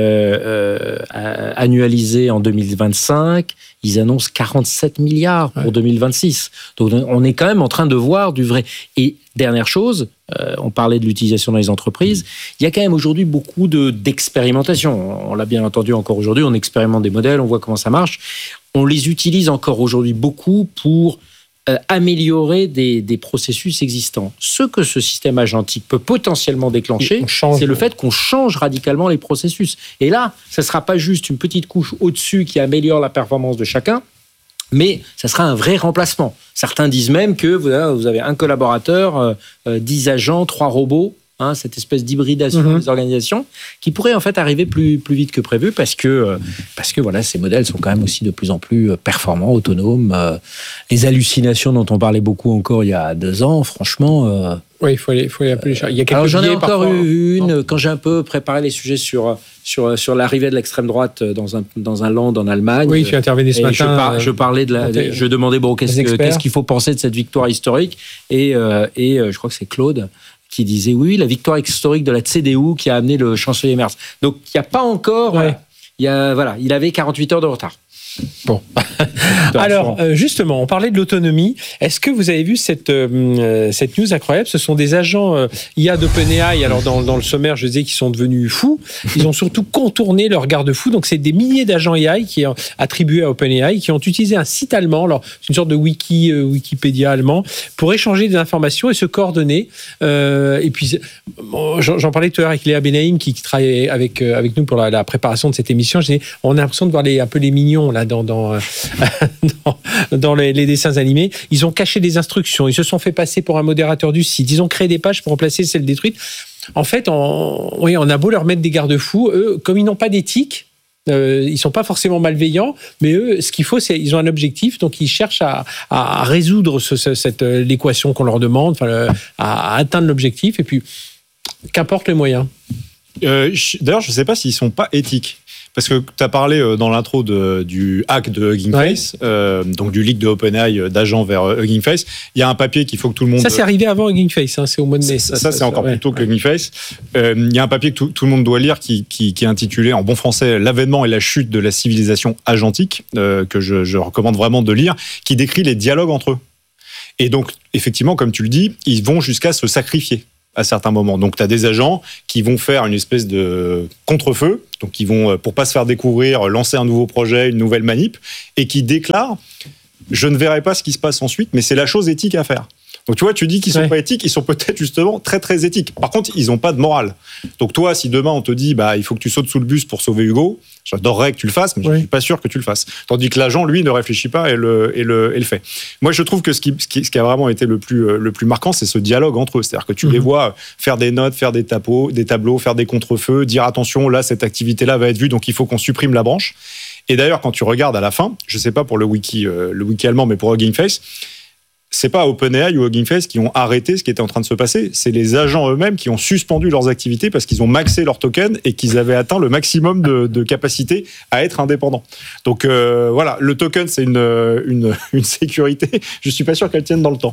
euh, annualisés en deux mille vingt-cinq. Ils annoncent quarante-sept milliards pour ouais. deux mille vingt-six. Donc, on est quand même en train de voir du vrai... Et dernière chose, euh, on parlait de l'utilisation dans les entreprises, il y a quand même aujourd'hui beaucoup de, d'expérimentation. On l'a bien entendu encore aujourd'hui, on expérimente des modèles, on voit comment ça marche. On les utilise encore aujourd'hui beaucoup pour euh, améliorer des, des processus existants. Ce que ce système agentique peut potentiellement déclencher, c'est le fait qu'on change radicalement les processus. Et là, ça ne sera pas juste une petite couche au-dessus qui améliore la performance de chacun, mais ça sera un vrai remplacement. Certains disent même que vous avez un collaborateur, dix agents, trois robots, hein, cette espèce d'hybridation mm-hmm. des organisations, qui pourrait en fait arriver plus, plus vite que prévu parce que, parce que voilà, ces modèles sont quand même aussi de plus en plus performants, autonomes. Les hallucinations dont on parlait beaucoup encore il y a deux ans, franchement... Euh, oui, il faut aller, faut aller appeler. Il y a quelques Alors j'en ai encore parfois. eu une non. quand j'ai un peu préparé les sujets sur sur sur l'arrivée de l'extrême droite dans un dans un land en Allemagne. Oui, tu intervenais ce et matin. Je, par, je parlais de la, de, je demandais bon qu'est-ce, que, qu'est-ce qu'il faut penser de cette victoire historique et euh, et euh, je crois que c'est Claude qui disait oui la victoire historique de la C D U qui a amené le chancelier Merz. Donc il y a pas encore. Ouais. Il y a voilà, il avait quarante-huit heures de retard. Bon. Alors, euh, justement, on parlait de l'autonomie. Est-ce que vous avez vu cette, euh, cette news incroyable ? Ce sont des agents euh, I A d'OpenAI. Alors, dans, dans le sommaire, je disais qu'ils sont devenus fous. Ils ont surtout contourné leur garde-fou. Donc, c'est des milliers d'agents I A qui sont attribués à OpenAI qui ont utilisé un site allemand. Alors, c'est une sorte de wiki, euh, Wikipédia allemand pour échanger des informations et se coordonner. Euh, et puis, bon, j'en, j'en parlais tout à l'heure avec Léa Benaïm qui, qui travaille avec, euh, avec nous pour la, la préparation de cette émission. J'ai, on a l'impression de voir les, un peu les mignons là dans, dans, euh, dans, dans les, les dessins animés. Ils ont caché des instructions, ils se sont fait passer pour un modérateur du site, ils ont créé des pages pour remplacer celles détruites. En fait, on, oui, on a beau leur mettre des garde-fous, eux, comme ils n'ont pas d'éthique, euh, ils sont pas forcément malveillants, mais eux, ce qu'il faut, c'est ils ont un objectif, donc ils cherchent à, à résoudre ce, ce, cette, l'équation qu'on leur demande, enfin, le, à, à atteindre l'objectif, et puis qu'importe les moyens. Euh, d'ailleurs, je ne sais pas s'ils ne sont pas éthiques. Parce que tu as parlé dans l'intro de, du hack de Hugging Face, ouais. euh, donc du leak de OpenAI d'agents vers Hugging Face. Il y a un papier qu'il faut que tout le monde... Ça, c'est arrivé avant Hugging Face, hein, c'est au mois de mai. Ça, ça, ça c'est encore ouais. plus tôt que Hugging Face. Euh, il y a un papier que tout, tout le monde doit lire qui, qui, qui est intitulé, en bon français, « L'avènement et la chute de la civilisation agentique euh, », que je, je recommande vraiment de lire, qui décrit les dialogues entre eux. Et donc, effectivement, comme tu le dis, ils vont jusqu'à se sacrifier à certains moments. Donc, tu as des agents qui vont faire une espèce de contre-feu, donc ils vont, pour pas se faire découvrir, lancer un nouveau projet, une nouvelle manip, et qui déclarent « Je ne verrai pas ce qui se passe ensuite, mais c'est la chose éthique à faire ». Donc, tu vois, tu dis qu'ils sont ouais. pas éthiques, ils sont peut-être justement très, très éthiques. Par contre, ils n'ont pas de morale. Donc, toi, si demain, on te dit, bah, il faut que tu sautes sous le bus pour sauver Hugo, j'adorerais que tu le fasses, mais ouais. je ne suis pas sûr que tu le fasses. Tandis que l'agent, lui, ne réfléchit pas et le, et le, et le fait. Moi, je trouve que ce qui, ce qui, ce qui a vraiment été le plus, le plus marquant, c'est ce dialogue entre eux. C'est-à-dire que tu mmh. les vois faire des notes, faire des, tapos, des tableaux, faire des contre-feux, dire attention, là, cette activité-là va être vue, donc il faut qu'on supprime la branche. Et d'ailleurs, quand tu regardes à la fin, je ne sais pas pour le wiki, euh, le wiki allemand, mais pour Hugging Face, c'est pas OpenAI ou Hugging Face qui ont arrêté ce qui était en train de se passer, c'est les agents eux-mêmes qui ont suspendu leurs activités parce qu'ils ont maxé leur token et qu'ils avaient atteint le maximum de, de capacité à être indépendants. Donc euh, voilà, le token c'est une, une, une sécurité, je suis pas sûr qu'elle tienne dans le temps.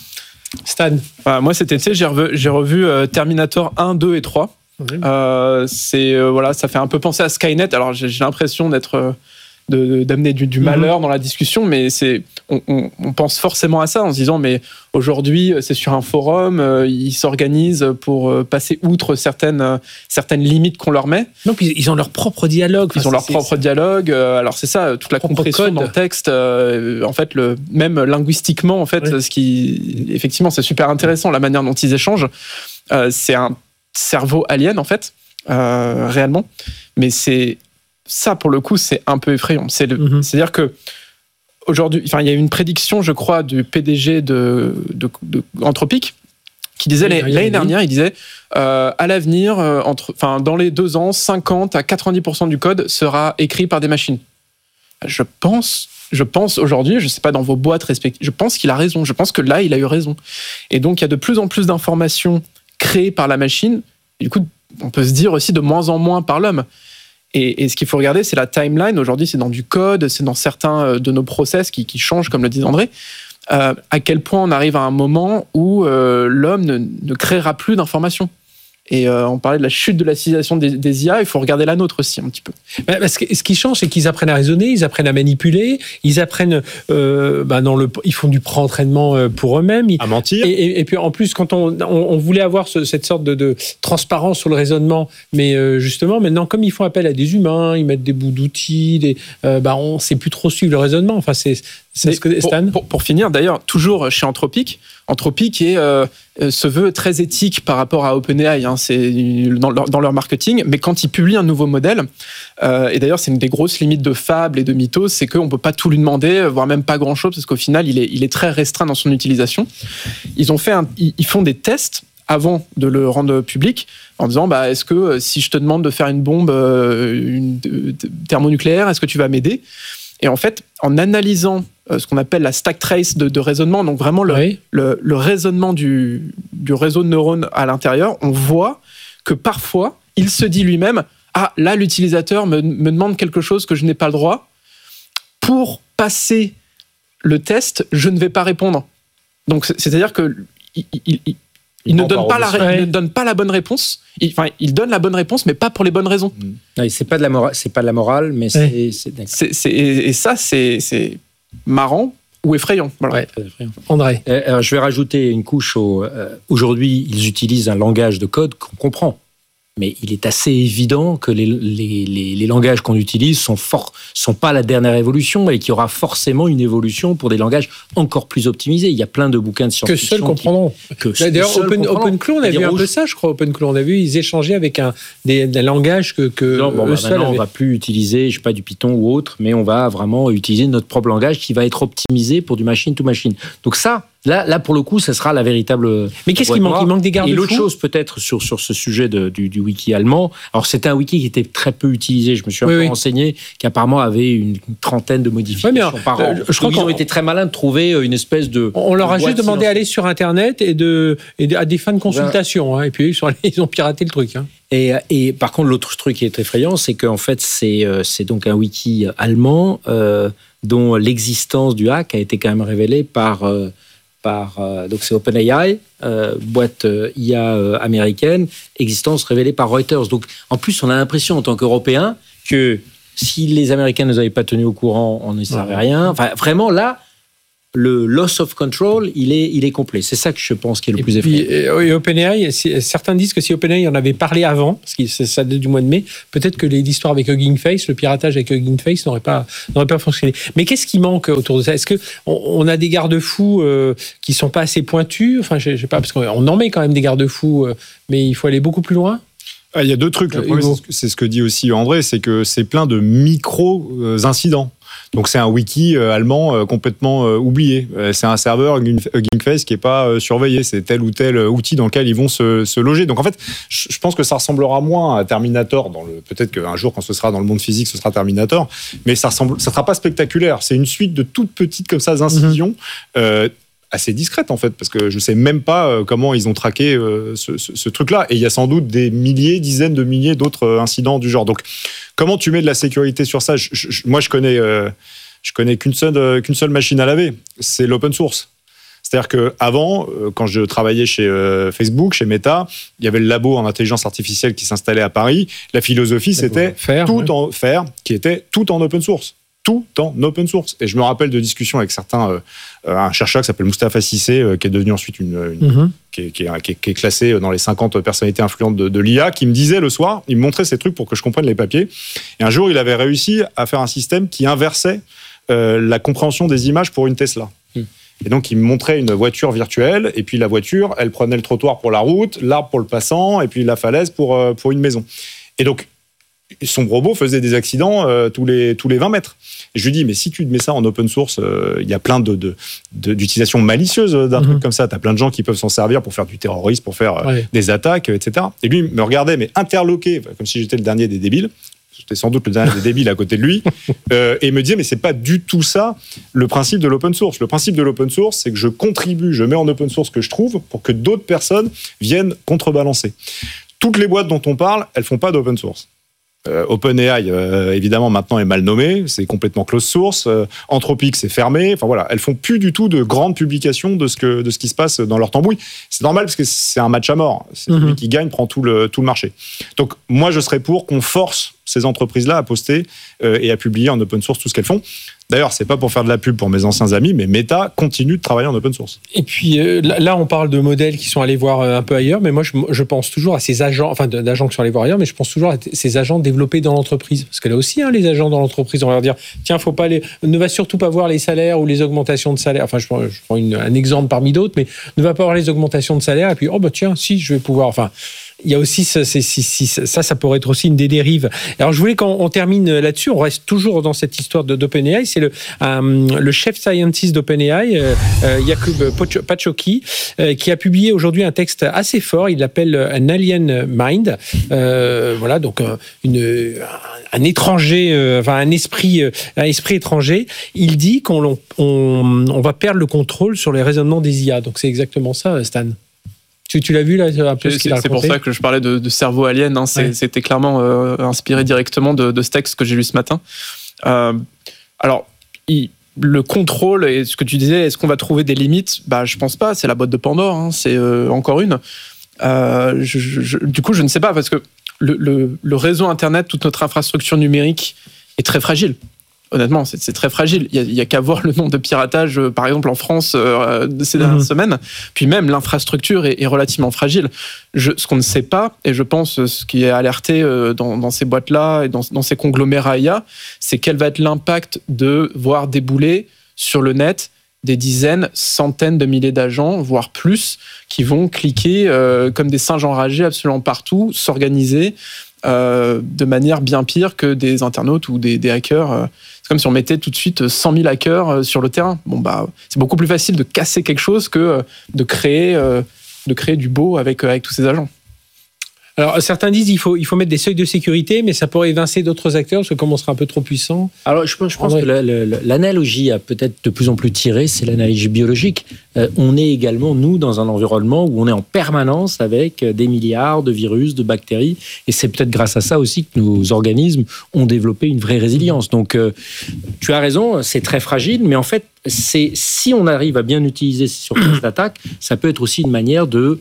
Stan, enfin, moi cet été j'ai revu, j'ai revu euh, Terminator un, deux et trois. Oui. Euh, c'est, euh, voilà, ça fait un peu penser à Skynet, alors j'ai, j'ai l'impression d'être... Euh, De, d'amener du, du malheur mmh. dans la discussion, mais c'est, on, on, on pense forcément à ça en se disant mais aujourd'hui c'est sur un forum, euh, ils s'organisent pour euh, passer outre certaines, euh, certaines limites qu'on leur met. Donc ils ont leur propre dialogue. Ils enfin, ont leur c'est, propre c'est... dialogue. Euh, alors c'est ça, toute la compression code. Dans le texte. Euh, en fait, le, même linguistiquement, en fait, oui. ce qui, effectivement, c'est super intéressant la manière dont ils échangent. Euh, c'est un cerveau alien en fait, euh, réellement, mais c'est ça, pour le coup, c'est un peu effrayant. C'est le, mm-hmm. C'est-à-dire que aujourd'hui, enfin, il y a une prédiction, je crois, du P D G de, de, de Anthropic qui disait oui, l'année dernière, il disait euh, à l'avenir, euh, entre, enfin, dans les deux ans, cinquante à quatre-vingt-dix pour cent du code sera écrit par des machines. Je pense, je pense aujourd'hui, je sais pas dans vos boîtes respectives, je pense qu'il a raison. Je pense que là, il a eu raison. Et donc, il y a de plus en plus d'informations créées par la machine. Et du coup, on peut se dire aussi de moins en moins par l'homme. Et, et ce qu'il faut regarder, c'est la timeline. Aujourd'hui, c'est dans du code, c'est dans certains de nos process qui, qui changent, comme le dit André. Euh, à quel point on arrive à un moment où euh, l'homme ne, ne créera plus d'informations. Et euh, on parlait de la chute de la civilisation des, des I A, il faut regarder la nôtre aussi un petit peu. Bah, parce que ce qui change, c'est qu'ils apprennent à raisonner, ils apprennent à manipuler, ils apprennent, euh, bah, dans le, ils font du pré-entraînement pour eux-mêmes. Ils, à mentir. Et, et, et puis en plus, quand on, on, on voulait avoir ce, cette sorte de, de transparence sur le raisonnement, mais euh, justement, maintenant, comme ils font appel à des humains, ils mettent des bouts d'outils, des, euh, bah, on ne sait plus trop suivre le raisonnement. Enfin, c'est, c'est ce que Stan. Pour, pour, pour finir, d'ailleurs, toujours chez Anthropic, Anthropic est, euh, se veut très éthique par rapport à OpenAI, hein, c'est dans leur, dans leur marketing, mais quand ils publient un nouveau modèle, euh, et d'ailleurs c'est une des grosses limites de Fable et de Mythos, c'est qu'on ne peut pas tout lui demander, voire même pas grand-chose, parce qu'au final il est, il est très restreint dans son utilisation. Ils, ont fait un, ils font des tests avant de le rendre public, en disant bah, est-ce que si je te demande de faire une bombe une, de, de, thermonucléaire, est-ce que tu vas m'aider ? Et en fait, en analysant euh, ce qu'on appelle la stack trace de, de raisonnement, donc vraiment le, oui. le, le raisonnement du, du réseau de neurones à l'intérieur, on voit que parfois, il se dit lui-même « Ah, là, l'utilisateur me, me demande quelque chose que je n'ai pas le droit. Pour passer le test, je ne vais pas répondre. » Donc, c'est-à-dire que il, il, il, il, ne donne pas la, il ne donne pas la bonne réponse. Il, enfin, il donne la bonne réponse, mais pas pour les bonnes raisons. Non, c'est pas de la morale, c'est pas de la morale, mais c'est, ouais. c'est, c'est, c'est et, et ça, c'est, c'est marrant ou effrayant. Voilà. Ouais, effrayant. André, euh, alors, je vais rajouter une couche. Au, euh, aujourd'hui, ils utilisent un langage de code qu'on comprend. Mais il est assez évident que les, les, les, les langages qu'on utilise sont fort, sont pas la dernière évolution et qu'il y aura forcément une évolution pour des langages encore plus optimisés. Il y a plein de bouquins de science-fiction. Que seuls comprendront. Que D'ailleurs, Open, OpenClaw, on a vu un peu ça, je crois. OpenClaw, on a vu, ils échangeaient avec un, des, des langages que, que non, bon, eux bah, seuls maintenant, avaient. On va plus utiliser, je sais pas, du Python ou autre, mais on va vraiment utiliser notre propre langage qui va être optimisé pour du machine to machine. Donc ça, Là, là, pour le coup, ça sera la véritable. Mais qu'est-ce qui manque ? Il manque des garde-fous. Et l'autre chose, peut-être, sur, sur ce sujet de, du, du wiki allemand. Alors, c'était un wiki qui était très peu utilisé. Je me suis un oui, peu oui. renseigné, qui apparemment avait une trentaine de modifications oui, par an. Euh, je crois qu'ils ont été très malins de trouver une espèce de. On leur a juste demandé d'aller sur Internet et, de, et à des fins de consultation. Hein, et puis, ils, sont allés, ils ont piraté le truc. Hein. Et, et par contre, l'autre truc qui est effrayant, c'est qu'en fait, c'est, c'est donc un wiki allemand euh, dont l'existence du hack a été quand même révélée par. Euh, Par, euh, donc c'est OpenAI, euh, boîte euh, I A euh, américaine, existence révélée par Reuters. Donc en plus, on a l'impression en tant qu'Européens que si les Américains ne nous avaient pas tenus au courant, on ne savait rien. Enfin, vraiment là, le loss of control, il est, il est complet. C'est ça que je pense qui est le et plus effrayant. Et OpenAI, certains disent que si OpenAI en avait parlé avant, parce que ça date du mois de mai, peut-être que l'histoire avec Hugging Face, le piratage avec Hugging Face n'aurait pas, n'aurait pas fonctionné. Mais qu'est-ce qui manque autour de ça ? Est-ce qu'on on a des garde-fous euh, qui ne sont pas assez pointus ? Enfin, je, je sais pas, parce qu'on en met quand même des garde-fous, euh, mais il faut aller beaucoup plus loin. Ah, il y a deux trucs. Le premier, c'est ce, que, c'est ce que dit aussi André, c'est que c'est plein de micro-incidents. Donc c'est un wiki euh, allemand euh, complètement euh, oublié. Euh, c'est un serveur Hugging Face qui n'est pas euh, surveillé. C'est tel ou tel outil dans lequel ils vont se, se loger. Donc en fait, je pense que ça ressemblera moins à Terminator. Dans le, peut-être qu'un jour, quand ce sera dans le monde physique, ce sera Terminator. Mais ça ne sera pas spectaculaire. C'est une suite de toutes petites comme ça incisions. Mm-hmm. Euh, assez discrète en fait, parce que je ne sais même pas euh, comment ils ont traqué euh, ce, ce, ce truc-là. Et il y a sans doute des milliers, dizaines de milliers d'autres euh, incidents du genre. Donc, comment tu mets de la sécurité sur ça ? je, je, Moi, je connais, euh, je connais qu'une seule, euh, qu'une seule machine à laver, c'est l'open source. C'est-à-dire qu'avant, euh, quand je travaillais chez euh, Facebook, chez Meta, il y avait le labo en intelligence artificielle qui s'installait à Paris. La philosophie, c'était faire, tout ouais. en faire, qui était tout en open source. Tout en open source. Et je me rappelle de discussions avec certains, euh, un chercheur qui s'appelle Moustapha Cissé, euh, qui est devenu ensuite une, une mm-hmm. qui, est, qui, est, qui, est, qui est classé dans les cinquante personnalités influentes de, de l'I A, qui me disait le soir, il me montrait ces trucs pour que je comprenne les papiers. Et un jour, il avait réussi à faire un système qui inversait euh, la compréhension des images pour une Tesla. Mm. Et donc, il me montrait une voiture virtuelle, et puis la voiture, elle prenait le trottoir pour la route, l'arbre pour le passant, et puis la falaise pour, euh, pour une maison. Et donc, son robot faisait des accidents euh, tous, les, tous les vingt mètres. Et je lui dis, mais si tu te mets ça en open source, il euh, y a plein de, de, de, d'utilisations malicieuses d'un mm-hmm. truc comme ça. Tu as plein de gens qui peuvent s'en servir pour faire du terrorisme, pour faire euh, ouais. des attaques, et cetera. Et lui me regardait, mais interloqué, comme si j'étais le dernier des débiles. J'étais sans doute le dernier des débiles à côté de lui. Euh, et il me disait, mais c'est pas du tout ça le principe de l'open source. Le principe de l'open source, c'est que je contribue, je mets en open source ce que je trouve pour que d'autres personnes viennent contrebalancer. Toutes les boîtes dont on parle, elles font pas d'open source. Euh, OpenAI, euh, évidemment, maintenant est mal nommé, c'est complètement close source. Euh, Anthropic, c'est fermé. Enfin voilà, elles font plus du tout de grandes publications de ce que de ce qui se passe dans leur tambouille. C'est normal parce que c'est un match à mort. C'est mm-hmm. celui qui gagne prend tout le tout le marché. Donc moi, je serais pour qu'on force ces entreprises-là à poster euh, et à publier en open source tout ce qu'elles font. D'ailleurs, c'est pas pour faire de la pub pour mes anciens amis, mais Meta continue de travailler en open source. Et puis euh, là, on parle de modèles qui sont allés voir un peu ailleurs, mais moi, je, je pense toujours à ces agents, enfin d'agents qui sont allés voir ailleurs, mais je pense toujours à ces agents développés dans l'entreprise. Parce que là aussi, hein, les agents dans l'entreprise, on va leur dire, tiens, faut pas les, ne va surtout pas voir les salaires ou les augmentations de salaire. Enfin, je prends, je prends une, un exemple parmi d'autres, mais ne va pas voir les augmentations de salaire. Et puis, oh bah tiens, si, je vais pouvoir. Enfin. Il y a aussi ça, c'est, si, si, ça, ça pourrait être aussi une des dérives. Alors, je voulais qu'on on termine là-dessus. On reste toujours dans cette histoire de, d'OpenAI. C'est le, euh, le chef scientist d'OpenAI, euh, Jakub Paczocki, euh, qui a publié aujourd'hui un texte assez fort. Il l'appelle An Alien Mind. Euh, voilà, donc une, un étranger, euh, enfin un esprit, un esprit étranger. Il dit qu'on on, on va perdre le contrôle sur les raisonnements des I A. Donc, c'est exactement ça, Stan. Tu, tu l'as vu là un peu ce qu'il a C'est raconté. pour ça que je parlais de, de cerveau alien. Hein. C'est, ouais. C'était clairement euh, inspiré directement de, de ce texte que j'ai lu ce matin. Euh, alors, il, le contrôle et ce que tu disais, est-ce qu'on va trouver des limites ? Bah, je pense pas. C'est la boîte de Pandore. Hein. C'est euh, encore une. Euh, je, je, du coup, je ne sais pas parce que le, le, le réseau Internet, toute notre infrastructure numérique est très fragile. Honnêtement, c'est, c'est très fragile. Il n'y a, a qu'à voir le nombre de piratages, euh, par exemple, en France euh, ces dernières mmh. semaines. Puis même, l'infrastructure est, est relativement fragile. Je, ce qu'on ne sait pas, et je pense ce qui est alerté euh, dans, dans ces boîtes-là et dans, dans ces conglomérats I A, c'est quel va être l'impact de voir débouler sur le net des dizaines, centaines de milliers d'agents, voire plus, qui vont cliquer euh, comme des singes enragés absolument partout, s'organiser, euh, de manière bien pire que des internautes ou des, des hackers. Euh, c'est comme si on mettait tout de suite cent mille hackers sur le terrain. Bon, bah, c'est beaucoup plus facile de casser quelque chose que de créer, euh, de créer du beau avec, avec tous ces agents. Alors, certains disent qu'il faut, il faut mettre des seuils de sécurité, mais ça pourrait évincer d'autres acteurs, parce que comme on sera un peu trop puissant. Alors, je pense, je pense que la, la, l'analogie a peut-être de plus en plus tiré, c'est l'analogie biologique. Euh, on est également, nous, dans un environnement où on est en permanence avec des milliards de virus, de bactéries, et c'est peut-être grâce à ça aussi que nos organismes ont développé une vraie résilience. Donc, euh, tu as raison, c'est très fragile, mais en fait, c'est, si on arrive à bien utiliser ces surfaces d'attaque, ça peut être aussi une manière de...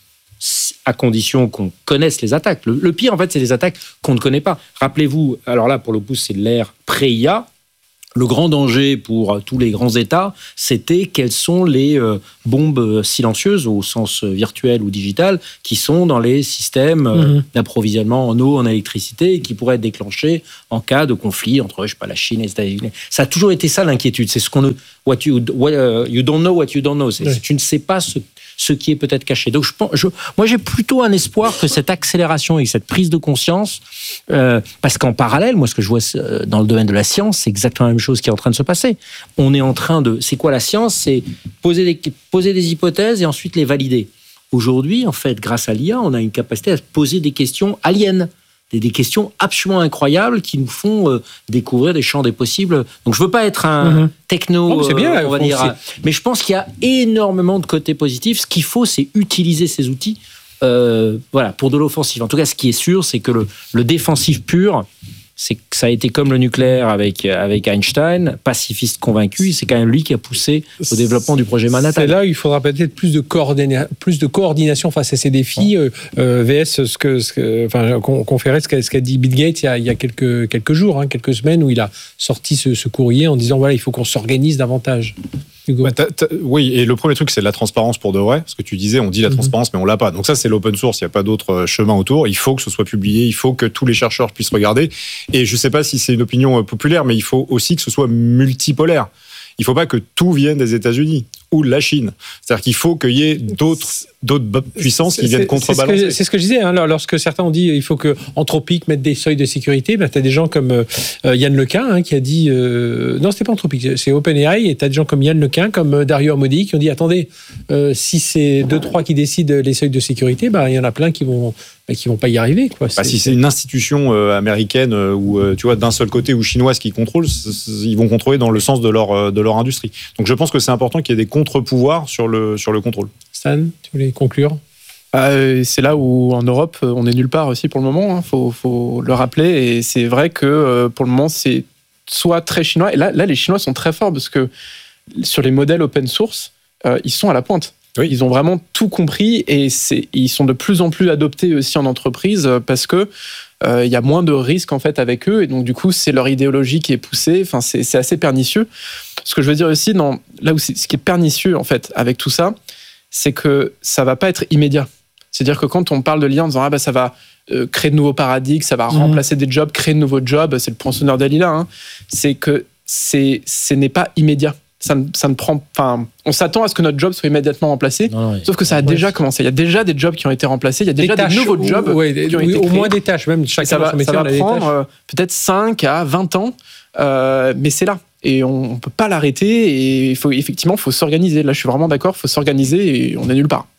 à condition qu'on connaisse les attaques. Le, le pire, en fait, c'est les attaques qu'on ne connaît pas. Rappelez-vous, alors là, pour le coup, c'est l'ère pré-I A. Le grand danger pour tous les grands États, c'était quelles sont les euh, bombes silencieuses, au sens virtuel ou digital, qui sont dans les systèmes euh, mmh. d'approvisionnement en eau, en électricité, et qui pourraient être déclenchés en cas de conflit entre, je sais pas, la Chine et les États-Unis. Ça a toujours été ça, l'inquiétude. C'est ce qu'on... What you, what, uh, you don't know what you don't know. C'est, oui. Tu ne sais pas ce ce qui est peut-être caché. Donc, je pense, je, moi, j'ai plutôt un espoir que cette accélération et cette prise de conscience, euh, parce qu'en parallèle, moi, ce que je vois dans le domaine de la science, c'est exactement la même chose qui est en train de se passer. On est en train de... C'est quoi la science ? C'est poser des, poser des hypothèses et ensuite les valider. Aujourd'hui, en fait, grâce à l'I A, on a une capacité à poser des questions aliens. Des, des questions absolument incroyables qui nous font euh, découvrir des champs des possibles. Donc, je veux pas être un mmh. techno, oh, c'est bien, euh, on va dire, mais je pense qu'il y a énormément de côtés positifs. Ce qu'il faut, c'est utiliser ces outils, euh, voilà, pour de l'offensive. En tout cas, ce qui est sûr, c'est que le, le défensif pur, c'est que ça a été comme le nucléaire avec, avec Einstein, pacifiste convaincu, c'est quand même lui qui a poussé au développement du projet Manhattan. C'est là où il faudra peut-être plus de, coordina- plus de coordination face à ces défis, euh, euh, V S ce que, ce que, enfin, conférer ce qu'a, ce qu'a dit Bill Gates il y a, il y a quelques, quelques jours, hein, quelques semaines, où il a sorti ce, ce courrier en disant voilà, il faut qu'on s'organise davantage. Bah, t'as, t'as, oui, et le premier truc, c'est la transparence pour de vrai. Ce que tu disais, on dit la transparence, mm-hmm. mais on l'a pas. Donc ça, c'est l'open source. Il n'y a pas d'autre chemin autour. Il faut que ce soit publié. Il faut que tous les chercheurs puissent regarder. Et je ne sais pas si c'est une opinion populaire, mais il faut aussi que ce soit multipolaire. Il ne faut pas que tout vienne des États-Unis ou de la Chine. C'est-à-dire qu'il faut qu'il y ait d'autres, d'autres puissances qui viennent contrebalancer. C'est ce que, c'est ce que je disais. Hein, lorsque certains ont dit il faut que Anthropic mette des seuils de sécurité, ben, tu as des gens comme euh, Yann Lequin hein, qui a dit... Euh, non, c'était pas Anthropic, c'est OpenAI. Et tu as des gens comme Yann Lequin, comme Dario Amodei qui ont dit attendez, euh, si c'est deux trois qui décident les seuils de sécurité, ben, il y en a plein qui vont... qui vont pas y arriver, quoi. Bah, si c'est une institution euh, américaine euh, ou euh, tu vois d'un seul côté ou chinoise qui contrôle, ils vont contrôler dans le sens de leur euh, de leur industrie. Donc je pense que c'est important qu'il y ait des contre-pouvoirs sur le sur le contrôle. Stan, tu voulais conclure ? Euh, c'est là où en Europe on est nulle part aussi pour le moment. Hein. Faut faut le rappeler et c'est vrai que euh, pour le moment c'est soit très chinois et là là les Chinois sont très forts parce que sur les modèles open source euh, ils sont à la pointe. Oui. Ils ont vraiment tout compris et c'est, ils sont de plus en plus adoptés aussi en entreprise parce que euh, il y a moins de risques en fait avec eux et donc du coup c'est leur idéologie qui est poussée. Enfin c'est, c'est assez pernicieux. Ce que je veux dire aussi, dans, là où c'est, ce qui est pernicieux en fait avec tout ça, c'est que ça va pas être immédiat. C'est-à-dire que quand on parle de l'I A en disant ah bah ça va euh, créer de nouveaux paradigmes, ça va mmh. remplacer des jobs, créer de nouveaux jobs, c'est le poinçonneur d'Alila. Hein, c'est que c'est, ce n'est pas immédiat. Ça ne, ça ne prend, enfin, on s'attend à ce que notre job soit immédiatement remplacé, non, oui. sauf que ça a ouais. déjà commencé. Il y a déjà des jobs qui ont été remplacés, il y a déjà des, des nouveaux jobs ouais, qui ont oui, été au créés. moins des tâches, même chacun ça va, son métier, ça va prendre euh, peut-être cinq à vingt ans, euh, mais c'est là. Et on ne peut pas l'arrêter et il faut, effectivement, il faut s'organiser. Là, je suis vraiment d'accord, il faut s'organiser et on n'est nulle part.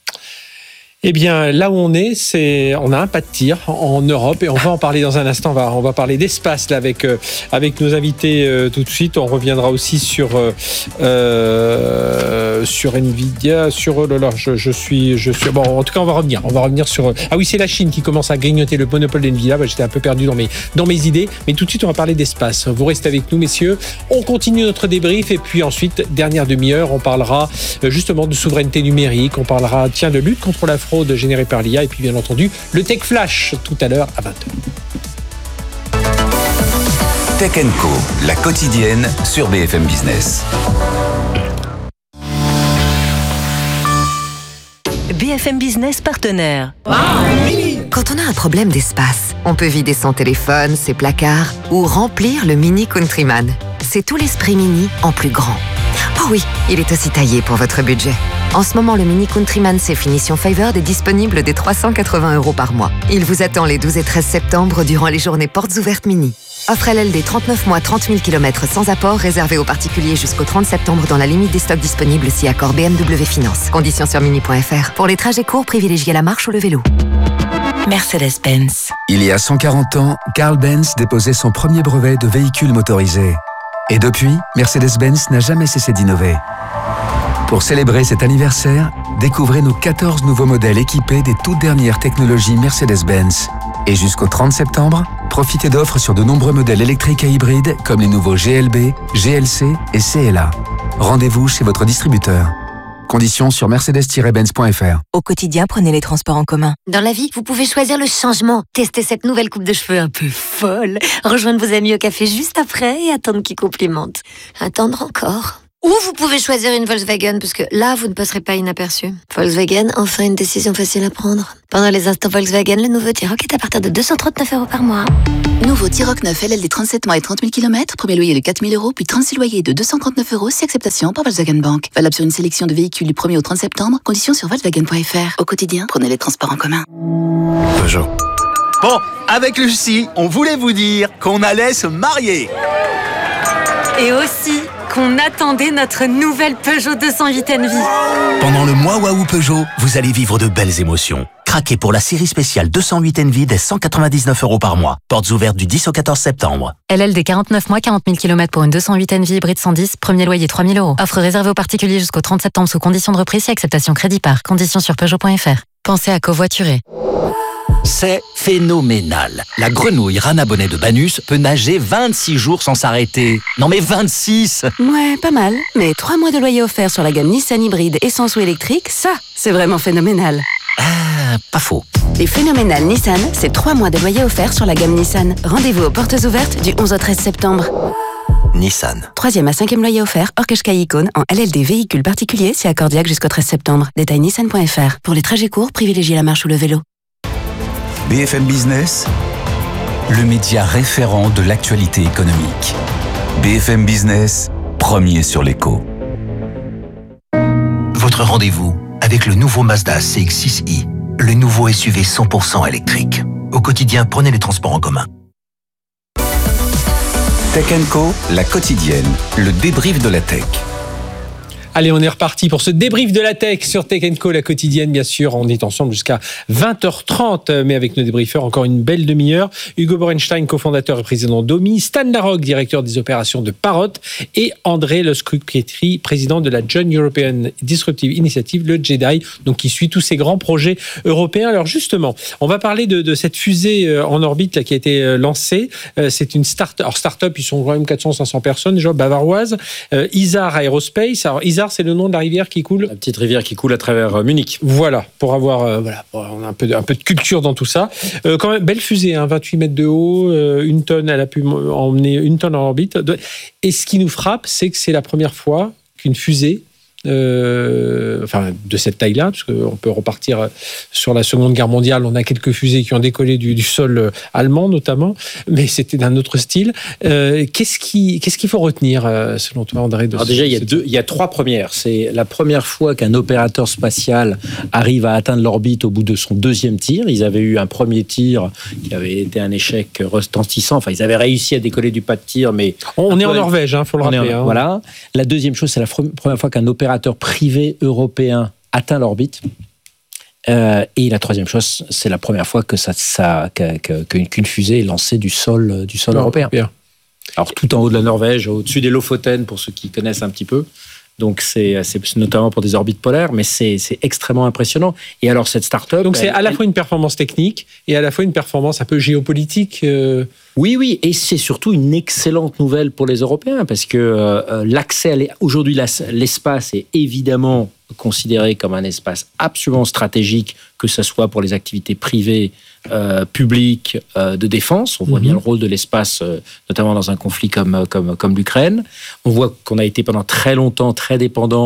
Eh bien, là où on est, c'est, on a un pas de tir en Europe et on va en parler dans un instant. On va, on va parler d'espace là avec euh, avec nos invités euh, tout de suite. On reviendra aussi sur euh, sur Nvidia, sur oh là là, je, je suis je suis bon. En tout cas, on va revenir. On va revenir sur ah oui, c'est la Chine qui commence à grignoter le monopole d'Nvidia. Bah, j'étais un peu perdu dans mes dans mes idées, mais tout de suite, on va parler d'espace. Vous restez avec nous, messieurs. On continue notre débrief et puis ensuite, dernière demi-heure, on parlera justement de souveraineté numérique. On parlera tiens de lutte contre la fraude générée par l'I A et puis bien entendu le Tech Flash tout à l'heure à vingt heures. Tech and Co, la quotidienne sur B F M Business. B F M Business partenaire. Quand on a un problème d'espace, on peut vider son téléphone, ses placards ou remplir le Mini Countryman. C'est tout l'esprit Mini en plus grand. Oh oui, il est aussi taillé pour votre budget. En ce moment, le Mini Countryman C finition Favored est disponible dès trois cent quatre-vingts euros par mois. Il vous attend les douze et treize septembre durant les journées portes ouvertes Mini. Offre L L D trente-neuf mois, trente mille kilomètres sans apport, réservé aux particuliers jusqu'au trente septembre dans la limite des stocks disponibles si accord B M W Finance. Conditions sur mini point f r. Pour les trajets courts, privilégiez la marche ou le vélo. Mercedes-Benz. Il y a cent quarante ans, Carl Benz déposait son premier brevet de véhicule motorisé. Et depuis, Mercedes-Benz n'a jamais cessé d'innover. Pour célébrer cet anniversaire, découvrez nos quatorze nouveaux modèles équipés des toutes dernières technologies Mercedes-Benz. Et jusqu'au trente septembre, profitez d'offres sur de nombreux modèles électriques et hybrides comme les nouveaux G L B, G L C et C L A. Rendez-vous chez votre distributeur. Conditions sur mercedes tiret benz point f r. Au quotidien, prenez les transports en commun. Dans la vie, vous pouvez choisir le changement. Testez cette nouvelle coupe de cheveux un peu folle. Rejoindre vos amis au café juste après et attendre qu'ils complimentent. Attendre encore. Ou vous pouvez choisir une Volkswagen, parce que là, vous ne passerez pas inaperçu. Volkswagen, enfin une décision facile à prendre. Pendant les instants Volkswagen, le nouveau T-Roc est à partir de deux cent trente-neuf euros par mois. Nouveau T-Roc neuf L L D trente-sept mois et trente mille kilomètres, premier loyer de quatre mille euros, puis trente-six loyers de deux cent trente-neuf euros, si acceptation par Volkswagen Bank. Valable sur une sélection de véhicules du premier au trente septembre, conditions sur volkswagen point f r. Au quotidien, prenez les transports en commun. Peugeot. Bon, avec Lucie, on voulait vous dire qu'on allait se marier. Et aussi qu'on attendait notre nouvelle Peugeot deux cent huit Envy. Pendant le mois Waouh Peugeot, vous allez vivre de belles émotions. Craquez pour la série spéciale deux cent huit Envy dès cent quatre-vingt-dix-neuf euros par mois. Portes ouvertes du dix au quatorze septembre. L L D quarante-neuf mois, quarante mille kilomètres pour une deux cent huit Envy hybride cent dix, premier loyer trois mille euros. Offre réservée aux particuliers jusqu'au trente septembre sous conditions de reprise et acceptation crédit par. Conditions sur peugeot point f r. Pensez à covoiturer. C'est phénoménal. La grenouille Rana Bonnet de Banus peut nager vingt-six jours sans s'arrêter. Non mais vingt-six! Ouais, pas mal. Mais trois mois de loyer offert sur la gamme Nissan hybride essence ou électrique, ça, c'est vraiment phénoménal. Ah, pas faux. Les phénoménales Nissan, c'est trois mois de loyer offert sur la gamme Nissan. Rendez-vous aux portes ouvertes du onze au treize septembre. Nissan. Troisième à cinquième loyer offert, hors Qashqai Icône, en L L D véhicule particulier, c'est accordiaque jusqu'au treize septembre. Détail nissan point f r. Pour les trajets courts, privilégiez la marche ou le vélo. B F M Business, le média référent de l'actualité économique. B F M Business, premier sur l'écho. Votre rendez-vous avec le nouveau Mazda C X six i, le nouveau S U V cent pour cent électrique. Au quotidien, prenez les transports en commun. Tech and Co, la quotidienne, le débrief de la tech. Allez, on est reparti pour ce débrief de la tech sur Tech and Co, la quotidienne, bien sûr. On est ensemble jusqu'à vingt heures trente, mais avec nos débriefeurs, encore une belle demi-heure. Hugo Borenstein, cofondateur et président d'Omi, Stan Larocque, directeur des opérations de Parrot, et André Loscruc-Pietri, président de la Joint European Disruptive Initiative, le J E D I, donc qui suit tous ces grands projets européens. Alors justement, on va parler de, de cette fusée en orbite là, qui a été lancée. C'est une start-up, alors start-up, ils sont quand même quatre cents à cinq cents personnes, déjà bavaroise. Euh, Isar Aerospace. Alors Isar, c'est le nom de la rivière qui coule. La petite rivière qui coule à travers Munich. Voilà, pour avoir euh, voilà, pour avoir un peu de, un peu de culture dans tout ça. Euh, quand même, belle fusée, hein, vingt-huit mètres de haut, euh, une tonne, elle a pu emmener une tonne en orbite. Et ce qui nous frappe, c'est que c'est la première fois qu'une fusée, euh, enfin de cette taille-là, parce qu'on peut repartir sur la Seconde Guerre mondiale, on a quelques fusées qui ont décollé du, du sol allemand notamment, mais c'était d'un autre style. Euh, qu'est-ce qui, qu'est-ce qu'il faut retenir selon toi, André? De Alors déjà, il y a deux, il y a trois premières. C'est la première fois qu'un opérateur spatial arrive à atteindre l'orbite au bout de son deuxième tir. Ils avaient eu un premier tir qui avait été un échec retentissant. Enfin, ils avaient réussi à décoller du pas de tir, mais on est en Norvège, hein, faut le rappeler. En, hein. Voilà. La deuxième chose, c'est la première fois qu'un opérateur privé européen atteint l'orbite. Euh, et la troisième chose, c'est la première fois que ça, ça, que, que, qu'une fusée est lancée du sol, du sol européen. européen. Alors tout en haut de la Norvège, au-dessus des Lofoten, pour ceux qui connaissent un petit peu. Donc c'est, c'est notamment pour des orbites polaires, mais c'est, c'est extrêmement impressionnant. Et alors cette start-up... Donc c'est elle, à la elle... fois une performance technique et à la fois une performance un peu géopolitique. Euh... Oui, oui, et c'est surtout une excellente nouvelle pour les Européens, parce que euh, l'accès à l'e... aujourd'hui l'espace est évidemment considéré comme un espace absolument stratégique, que ce soit pour les activités privées, euh, publiques, euh, de défense. On voit mmh. bien le rôle de l'espace, euh, notamment dans un conflit comme, comme, comme l'Ukraine. On voit qu'on a été pendant très longtemps très dépendant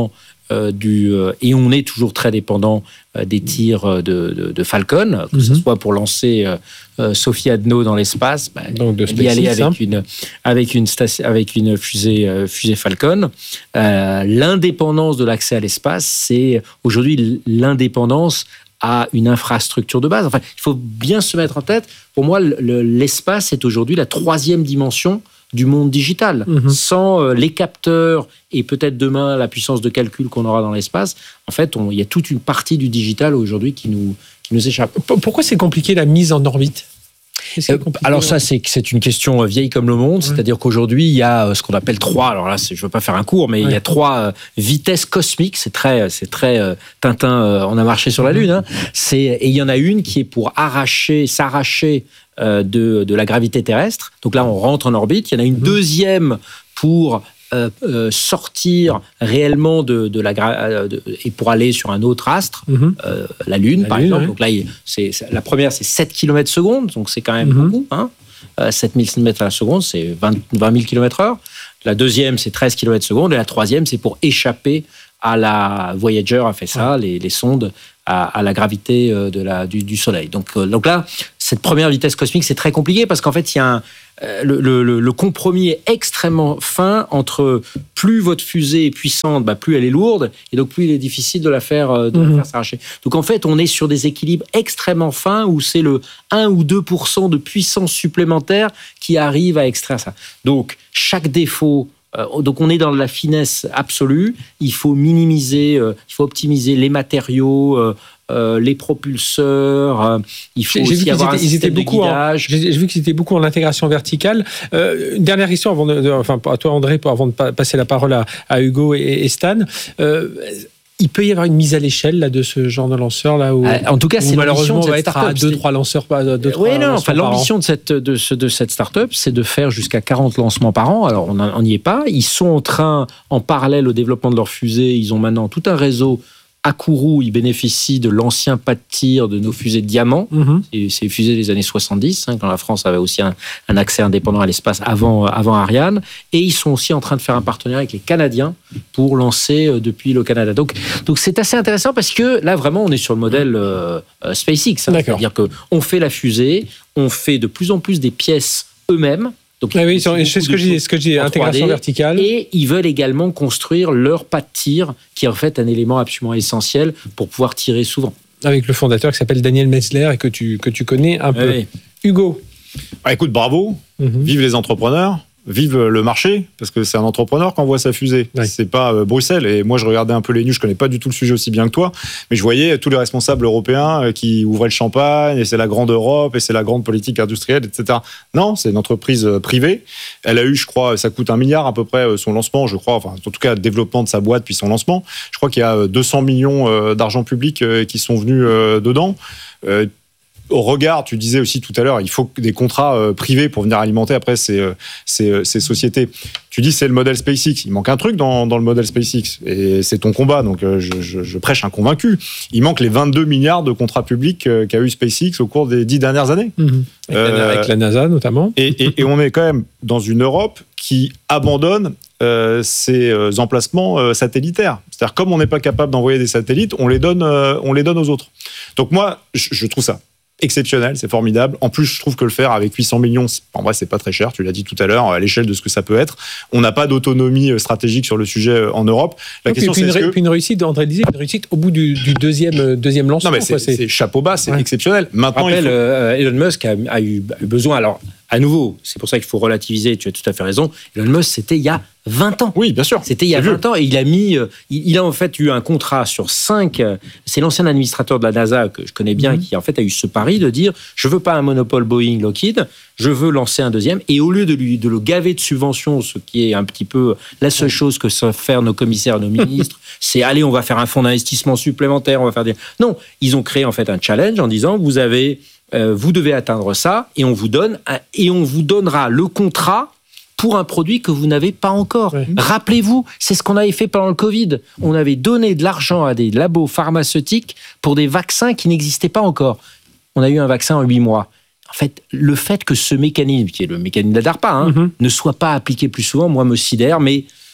euh, du euh, et on est toujours très dépendant euh, des tirs de, de, de Falcon, que mm-hmm. ce soit pour lancer euh, euh, Sophie Adno dans l'espace, bah, donc de y aller avec hein. une avec une station, avec une fusée euh, fusée Falcon. Euh, l'indépendance de l'accès à l'espace, c'est aujourd'hui l'indépendance à une infrastructure de base. Enfin, il faut bien se mettre en tête. Pour moi, le, l'espace est aujourd'hui la troisième dimension du monde digital. Mmh. Sans euh, les capteurs et peut-être demain la puissance de calcul qu'on aura dans l'espace, en fait, il y a toute une partie du digital aujourd'hui qui nous, qui nous échappe. Pourquoi c'est compliqué la mise en orbite ? Euh, alors ça, c'est, c'est une question vieille comme le monde, mmh. c'est-à-dire qu'aujourd'hui, il y a ce qu'on appelle trois, alors là, c'est, je ne veux pas faire un cours, mais ouais. il y a trois euh, vitesses cosmiques, c'est très, c'est très euh, Tintin, euh, on a marché sur la Lune, hein. c'est, et il y en a une qui est pour arracher, s'arracher euh, de, de la gravité terrestre, donc là, on rentre en orbite, il y en a une mmh. deuxième pour... Euh, euh, sortir réellement de, de la gra- de, et pour aller sur un autre astre, mmh. euh, la Lune la par Lune, exemple. Ouais. Donc là, c'est, c'est, la première, c'est sept kilomètres seconde, donc c'est quand même mmh. beaucoup. Hein. Euh, sept mille mètres à la seconde, c'est vingt mille kilomètres heure. La deuxième, c'est treize kilomètres seconde. Et la troisième, c'est pour échapper à la... Voyager a fait ça, ouais. les, les sondes, à, à la gravité de la, du, du Soleil. Donc, euh, donc là, cette première vitesse cosmique, c'est très compliqué parce qu'en fait, il y a un, euh, le, le, le compromis est extrêmement fin entre plus votre fusée est puissante, bah, plus elle est lourde, et donc plus il est difficile de la faire, de mmh. la faire s'arracher. Donc en fait, on est sur des équilibres extrêmement fins où c'est le un ou deux pour cent de puissance supplémentaire qui arrive à extraire ça. Donc, chaque défaut... Donc on est dans la finesse absolue. Il faut minimiser, euh, il faut optimiser les matériaux, euh, euh, les propulseurs. Euh, il faut j'ai, aussi j'ai avoir étaient, un système de guidage. En, j'ai, j'ai vu qu'ils étaient beaucoup en intégration verticale. Euh, une dernière question avant de, enfin à toi André, pour, avant de passer la parole à, à Hugo et, et Stan. Euh, Il peut y avoir une mise à l'échelle là, de ce genre de lanceur là où, en tout cas, c'est malheureusement on va être à deux trois lanceurs par deux, oui, non, enfin, l'ambition de cette de, ce, de cette start-up, c'est de faire jusqu'à quarante lancements par an. Alors on n'y est pas. Ils sont en train, en parallèle au développement de leur fusée, ils ont maintenant tout un réseau. À Kourou, ils bénéficient de l'ancien pas de tir de nos fusées de diamant. Mmh. Et c'est les fusées des années soixante-dix, hein, quand la France avait aussi un, un accès indépendant à l'espace avant, avant Ariane. Et ils sont aussi en train de faire un partenariat avec les Canadiens pour lancer euh, depuis le Canada. Donc, donc c'est assez intéressant parce que là, vraiment, on est sur le modèle euh, euh, SpaceX. Hein, c'est-à-dire qu'on fait la fusée, on fait de plus en plus des pièces eux-mêmes. Donc, ah oui, c'est ce que j'ai, ce que j'ai, intégration verticale. Et ils veulent également construire leur pas de tir, qui est en fait un élément absolument essentiel pour pouvoir tirer souvent. Avec le fondateur qui s'appelle Daniel Metzler et que tu, que tu connais un peu. Oui. Hugo. Ah, écoute, bravo. Mm-hmm. Vive les entrepreneurs. Vive le marché, parce que c'est un entrepreneur qui envoie sa fusée. Ouais. C'est pas euh, Bruxelles. Et moi, je regardais un peu les news, je connais pas du tout le sujet aussi bien que toi, mais je voyais tous les responsables européens qui ouvraient le champagne, et c'est la grande Europe, et c'est la grande politique industrielle, et cetera. Non, c'est une entreprise privée. Elle a eu, je crois, ça coûte un milliard à peu près son lancement, je crois, enfin, en tout cas, le développement de sa boîte puis son lancement. Je crois qu'il y a deux cents millions d'argent public qui sont venus dedans. Euh, Au regard, tu disais aussi tout à l'heure, il faut des contrats euh, privés pour venir alimenter après ces, euh, ces, euh, ces sociétés. Tu dis c'est le modèle SpaceX. Il manque un truc dans, dans le modèle SpaceX. Et c'est ton combat, donc euh, je, je, je prêche un convaincu. Il manque les vingt-deux milliards de contrats publics euh, qu'a eu SpaceX au cours des dix dernières années. Mmh. Avec, euh, la, avec la NASA notamment. Et, et, et on est quand même dans une Europe qui abandonne euh, ses euh, emplacements euh, satellitaires. C'est-à-dire comme on n'est pas capable d'envoyer des satellites, on les donne, euh, on les donne aux autres. Donc moi, je, je trouve ça exceptionnel, c'est formidable. En plus, je trouve que le faire avec huit cents millions, en vrai, c'est pas très cher, tu l'as dit tout à l'heure, à l'échelle de ce que ça peut être. On n'a pas d'autonomie stratégique sur le sujet en Europe. La Donc, question, puis, c'est une, que... puis une réussite, André disait, une réussite au bout du, du deuxième, deuxième lancement. Non, mais c'est, c'est... c'est chapeau bas, c'est ouais. exceptionnel. Maintenant, rappelle, il faut... euh, Elon Musk a, a, eu, a eu besoin, alors, à nouveau, c'est pour ça qu'il faut relativiser, tu as tout à fait raison. Elon Musk, c'était il y a vingt ans. Oui, bien sûr. C'était il y a vingt ans et il a mis, il, il a en fait eu un contrat sur cinq. C'est l'ancien administrateur de la NASA que je connais bien, mmh. qui en fait a eu ce pari de dire je veux pas un monopole Boeing Lockheed, je veux lancer un deuxième. Et au lieu de lui de le gaver de subventions, ce qui est un petit peu la seule chose que savent faire nos commissaires, nos ministres, c'est allez, on va faire un fonds d'investissement supplémentaire, on va faire des. Non, ils ont créé en fait un challenge en disant vous avez, euh, vous devez atteindre ça et on vous donne et on vous donnera le contrat pour un produit que vous n'avez pas encore. Ouais. Rappelez-vous, c'est ce qu'on avait fait pendant le Covid. On avait donné de l'argent à des labos pharmaceutiques pour des vaccins qui n'existaient pas encore. On a eu un vaccin en huit mois. En fait, le fait que ce mécanisme, qui est le mécanisme de la DARPA, hein, mm-hmm. ne soit pas appliqué plus souvent, moi, me sidère, mais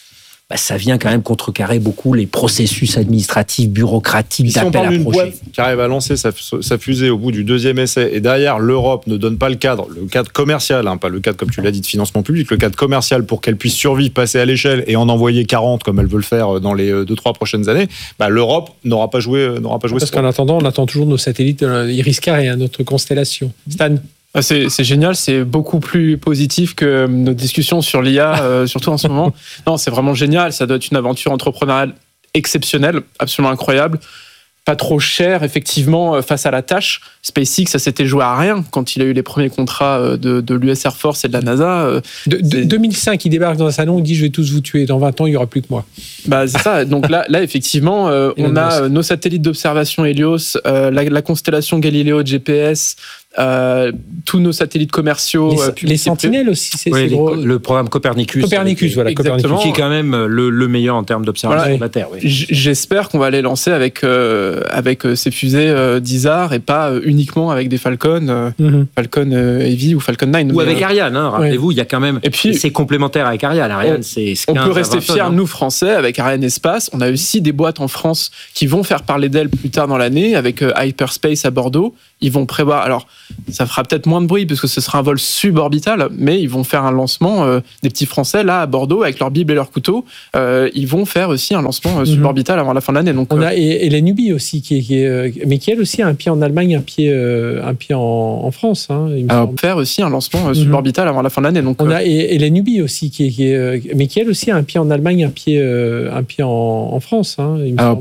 bah, ça vient quand même contrecarrer beaucoup les processus administratifs, bureaucratiques, si on d'appel parle à d'une projet. boîte qui arrive à lancer sa, sa fusée au bout du deuxième essai, et derrière l'Europe ne donne pas le cadre, le cadre commercial, hein, pas le cadre comme tu l'as dit de financement public, le cadre commercial pour qu'elle puisse survivre, passer à l'échelle et en envoyer quarante comme elle veut le faire dans les deux trois prochaines années, bah, l'Europe n'aura pas joué, n'aura pas joué. Parce qu'en attendant, on attend toujours nos satellites euh, Iris-Carré, hein, notre constellation. Stan. C'est, c'est génial, c'est beaucoup plus positif que nos discussions sur l'I A, euh, surtout en ce moment. Non, c'est vraiment génial, ça doit être une aventure entrepreneuriale exceptionnelle, absolument incroyable. Pas trop cher, effectivement, face à la tâche. SpaceX, ça s'était joué à rien quand il a eu les premiers contrats de, de l'U S Air Force et de la NASA. De, de, deux mille cinq, il débarque dans un salon, il dit « Je vais tous vous tuer, dans vingt ans, il n'y aura plus que moi ». Bah, c'est ça. Donc là, là effectivement, euh, on a nos satellites d'observation Helios, euh, la, la constellation Galileo de G P S, Euh, tous nos satellites commerciaux. Les, euh, les sentinelles aussi, c'est, oui, c'est les, gros. Le programme Copernicus. Copernicus, voilà, Copernicus, qui est quand même le, le meilleur en termes d'observation voilà, de la Terre. Oui. J'espère qu'on va les lancer avec, euh, avec ces fusées euh, d'I S A R et pas euh, uniquement avec des Falcon, euh, mm-hmm. Falcon euh, Heavy ou Falcon neuf. Ou mais, avec euh, Ariane, hein, rappelez-vous, ouais. il y a quand même. Et puis, c'est complémentaire avec Ariane. Ariane, on, c'est. On peut rester fiers, hein. nous Français, avec Ariane Espace. On a aussi des boîtes en France qui vont faire parler d'elles plus tard dans l'année, avec euh, Hyperspace à Bordeaux. Ils vont prévoir. Alors, ça fera peut-être moins de bruit parce que ce sera un vol suborbital, mais ils vont faire un lancement euh, des petits Français là à Bordeaux avec leur bible et leur couteau. Euh, ils vont faire aussi un lancement euh, suborbital mm-hmm. avant la fin de l'année. Donc on euh, a et, et la Nubie aussi qui est, qui est euh, mais qui elle aussi a un pied en Allemagne, un pied euh, un pied en, en France. Hein, il me alors, semble. Faire aussi un lancement euh, suborbital mm-hmm. avant la fin de l'année. Donc on euh, a et, et la Nubie aussi qui est, qui est euh, mais qui elle aussi a un pied en Allemagne, un pied euh, un pied en, en France. Hein, il me alors, semble.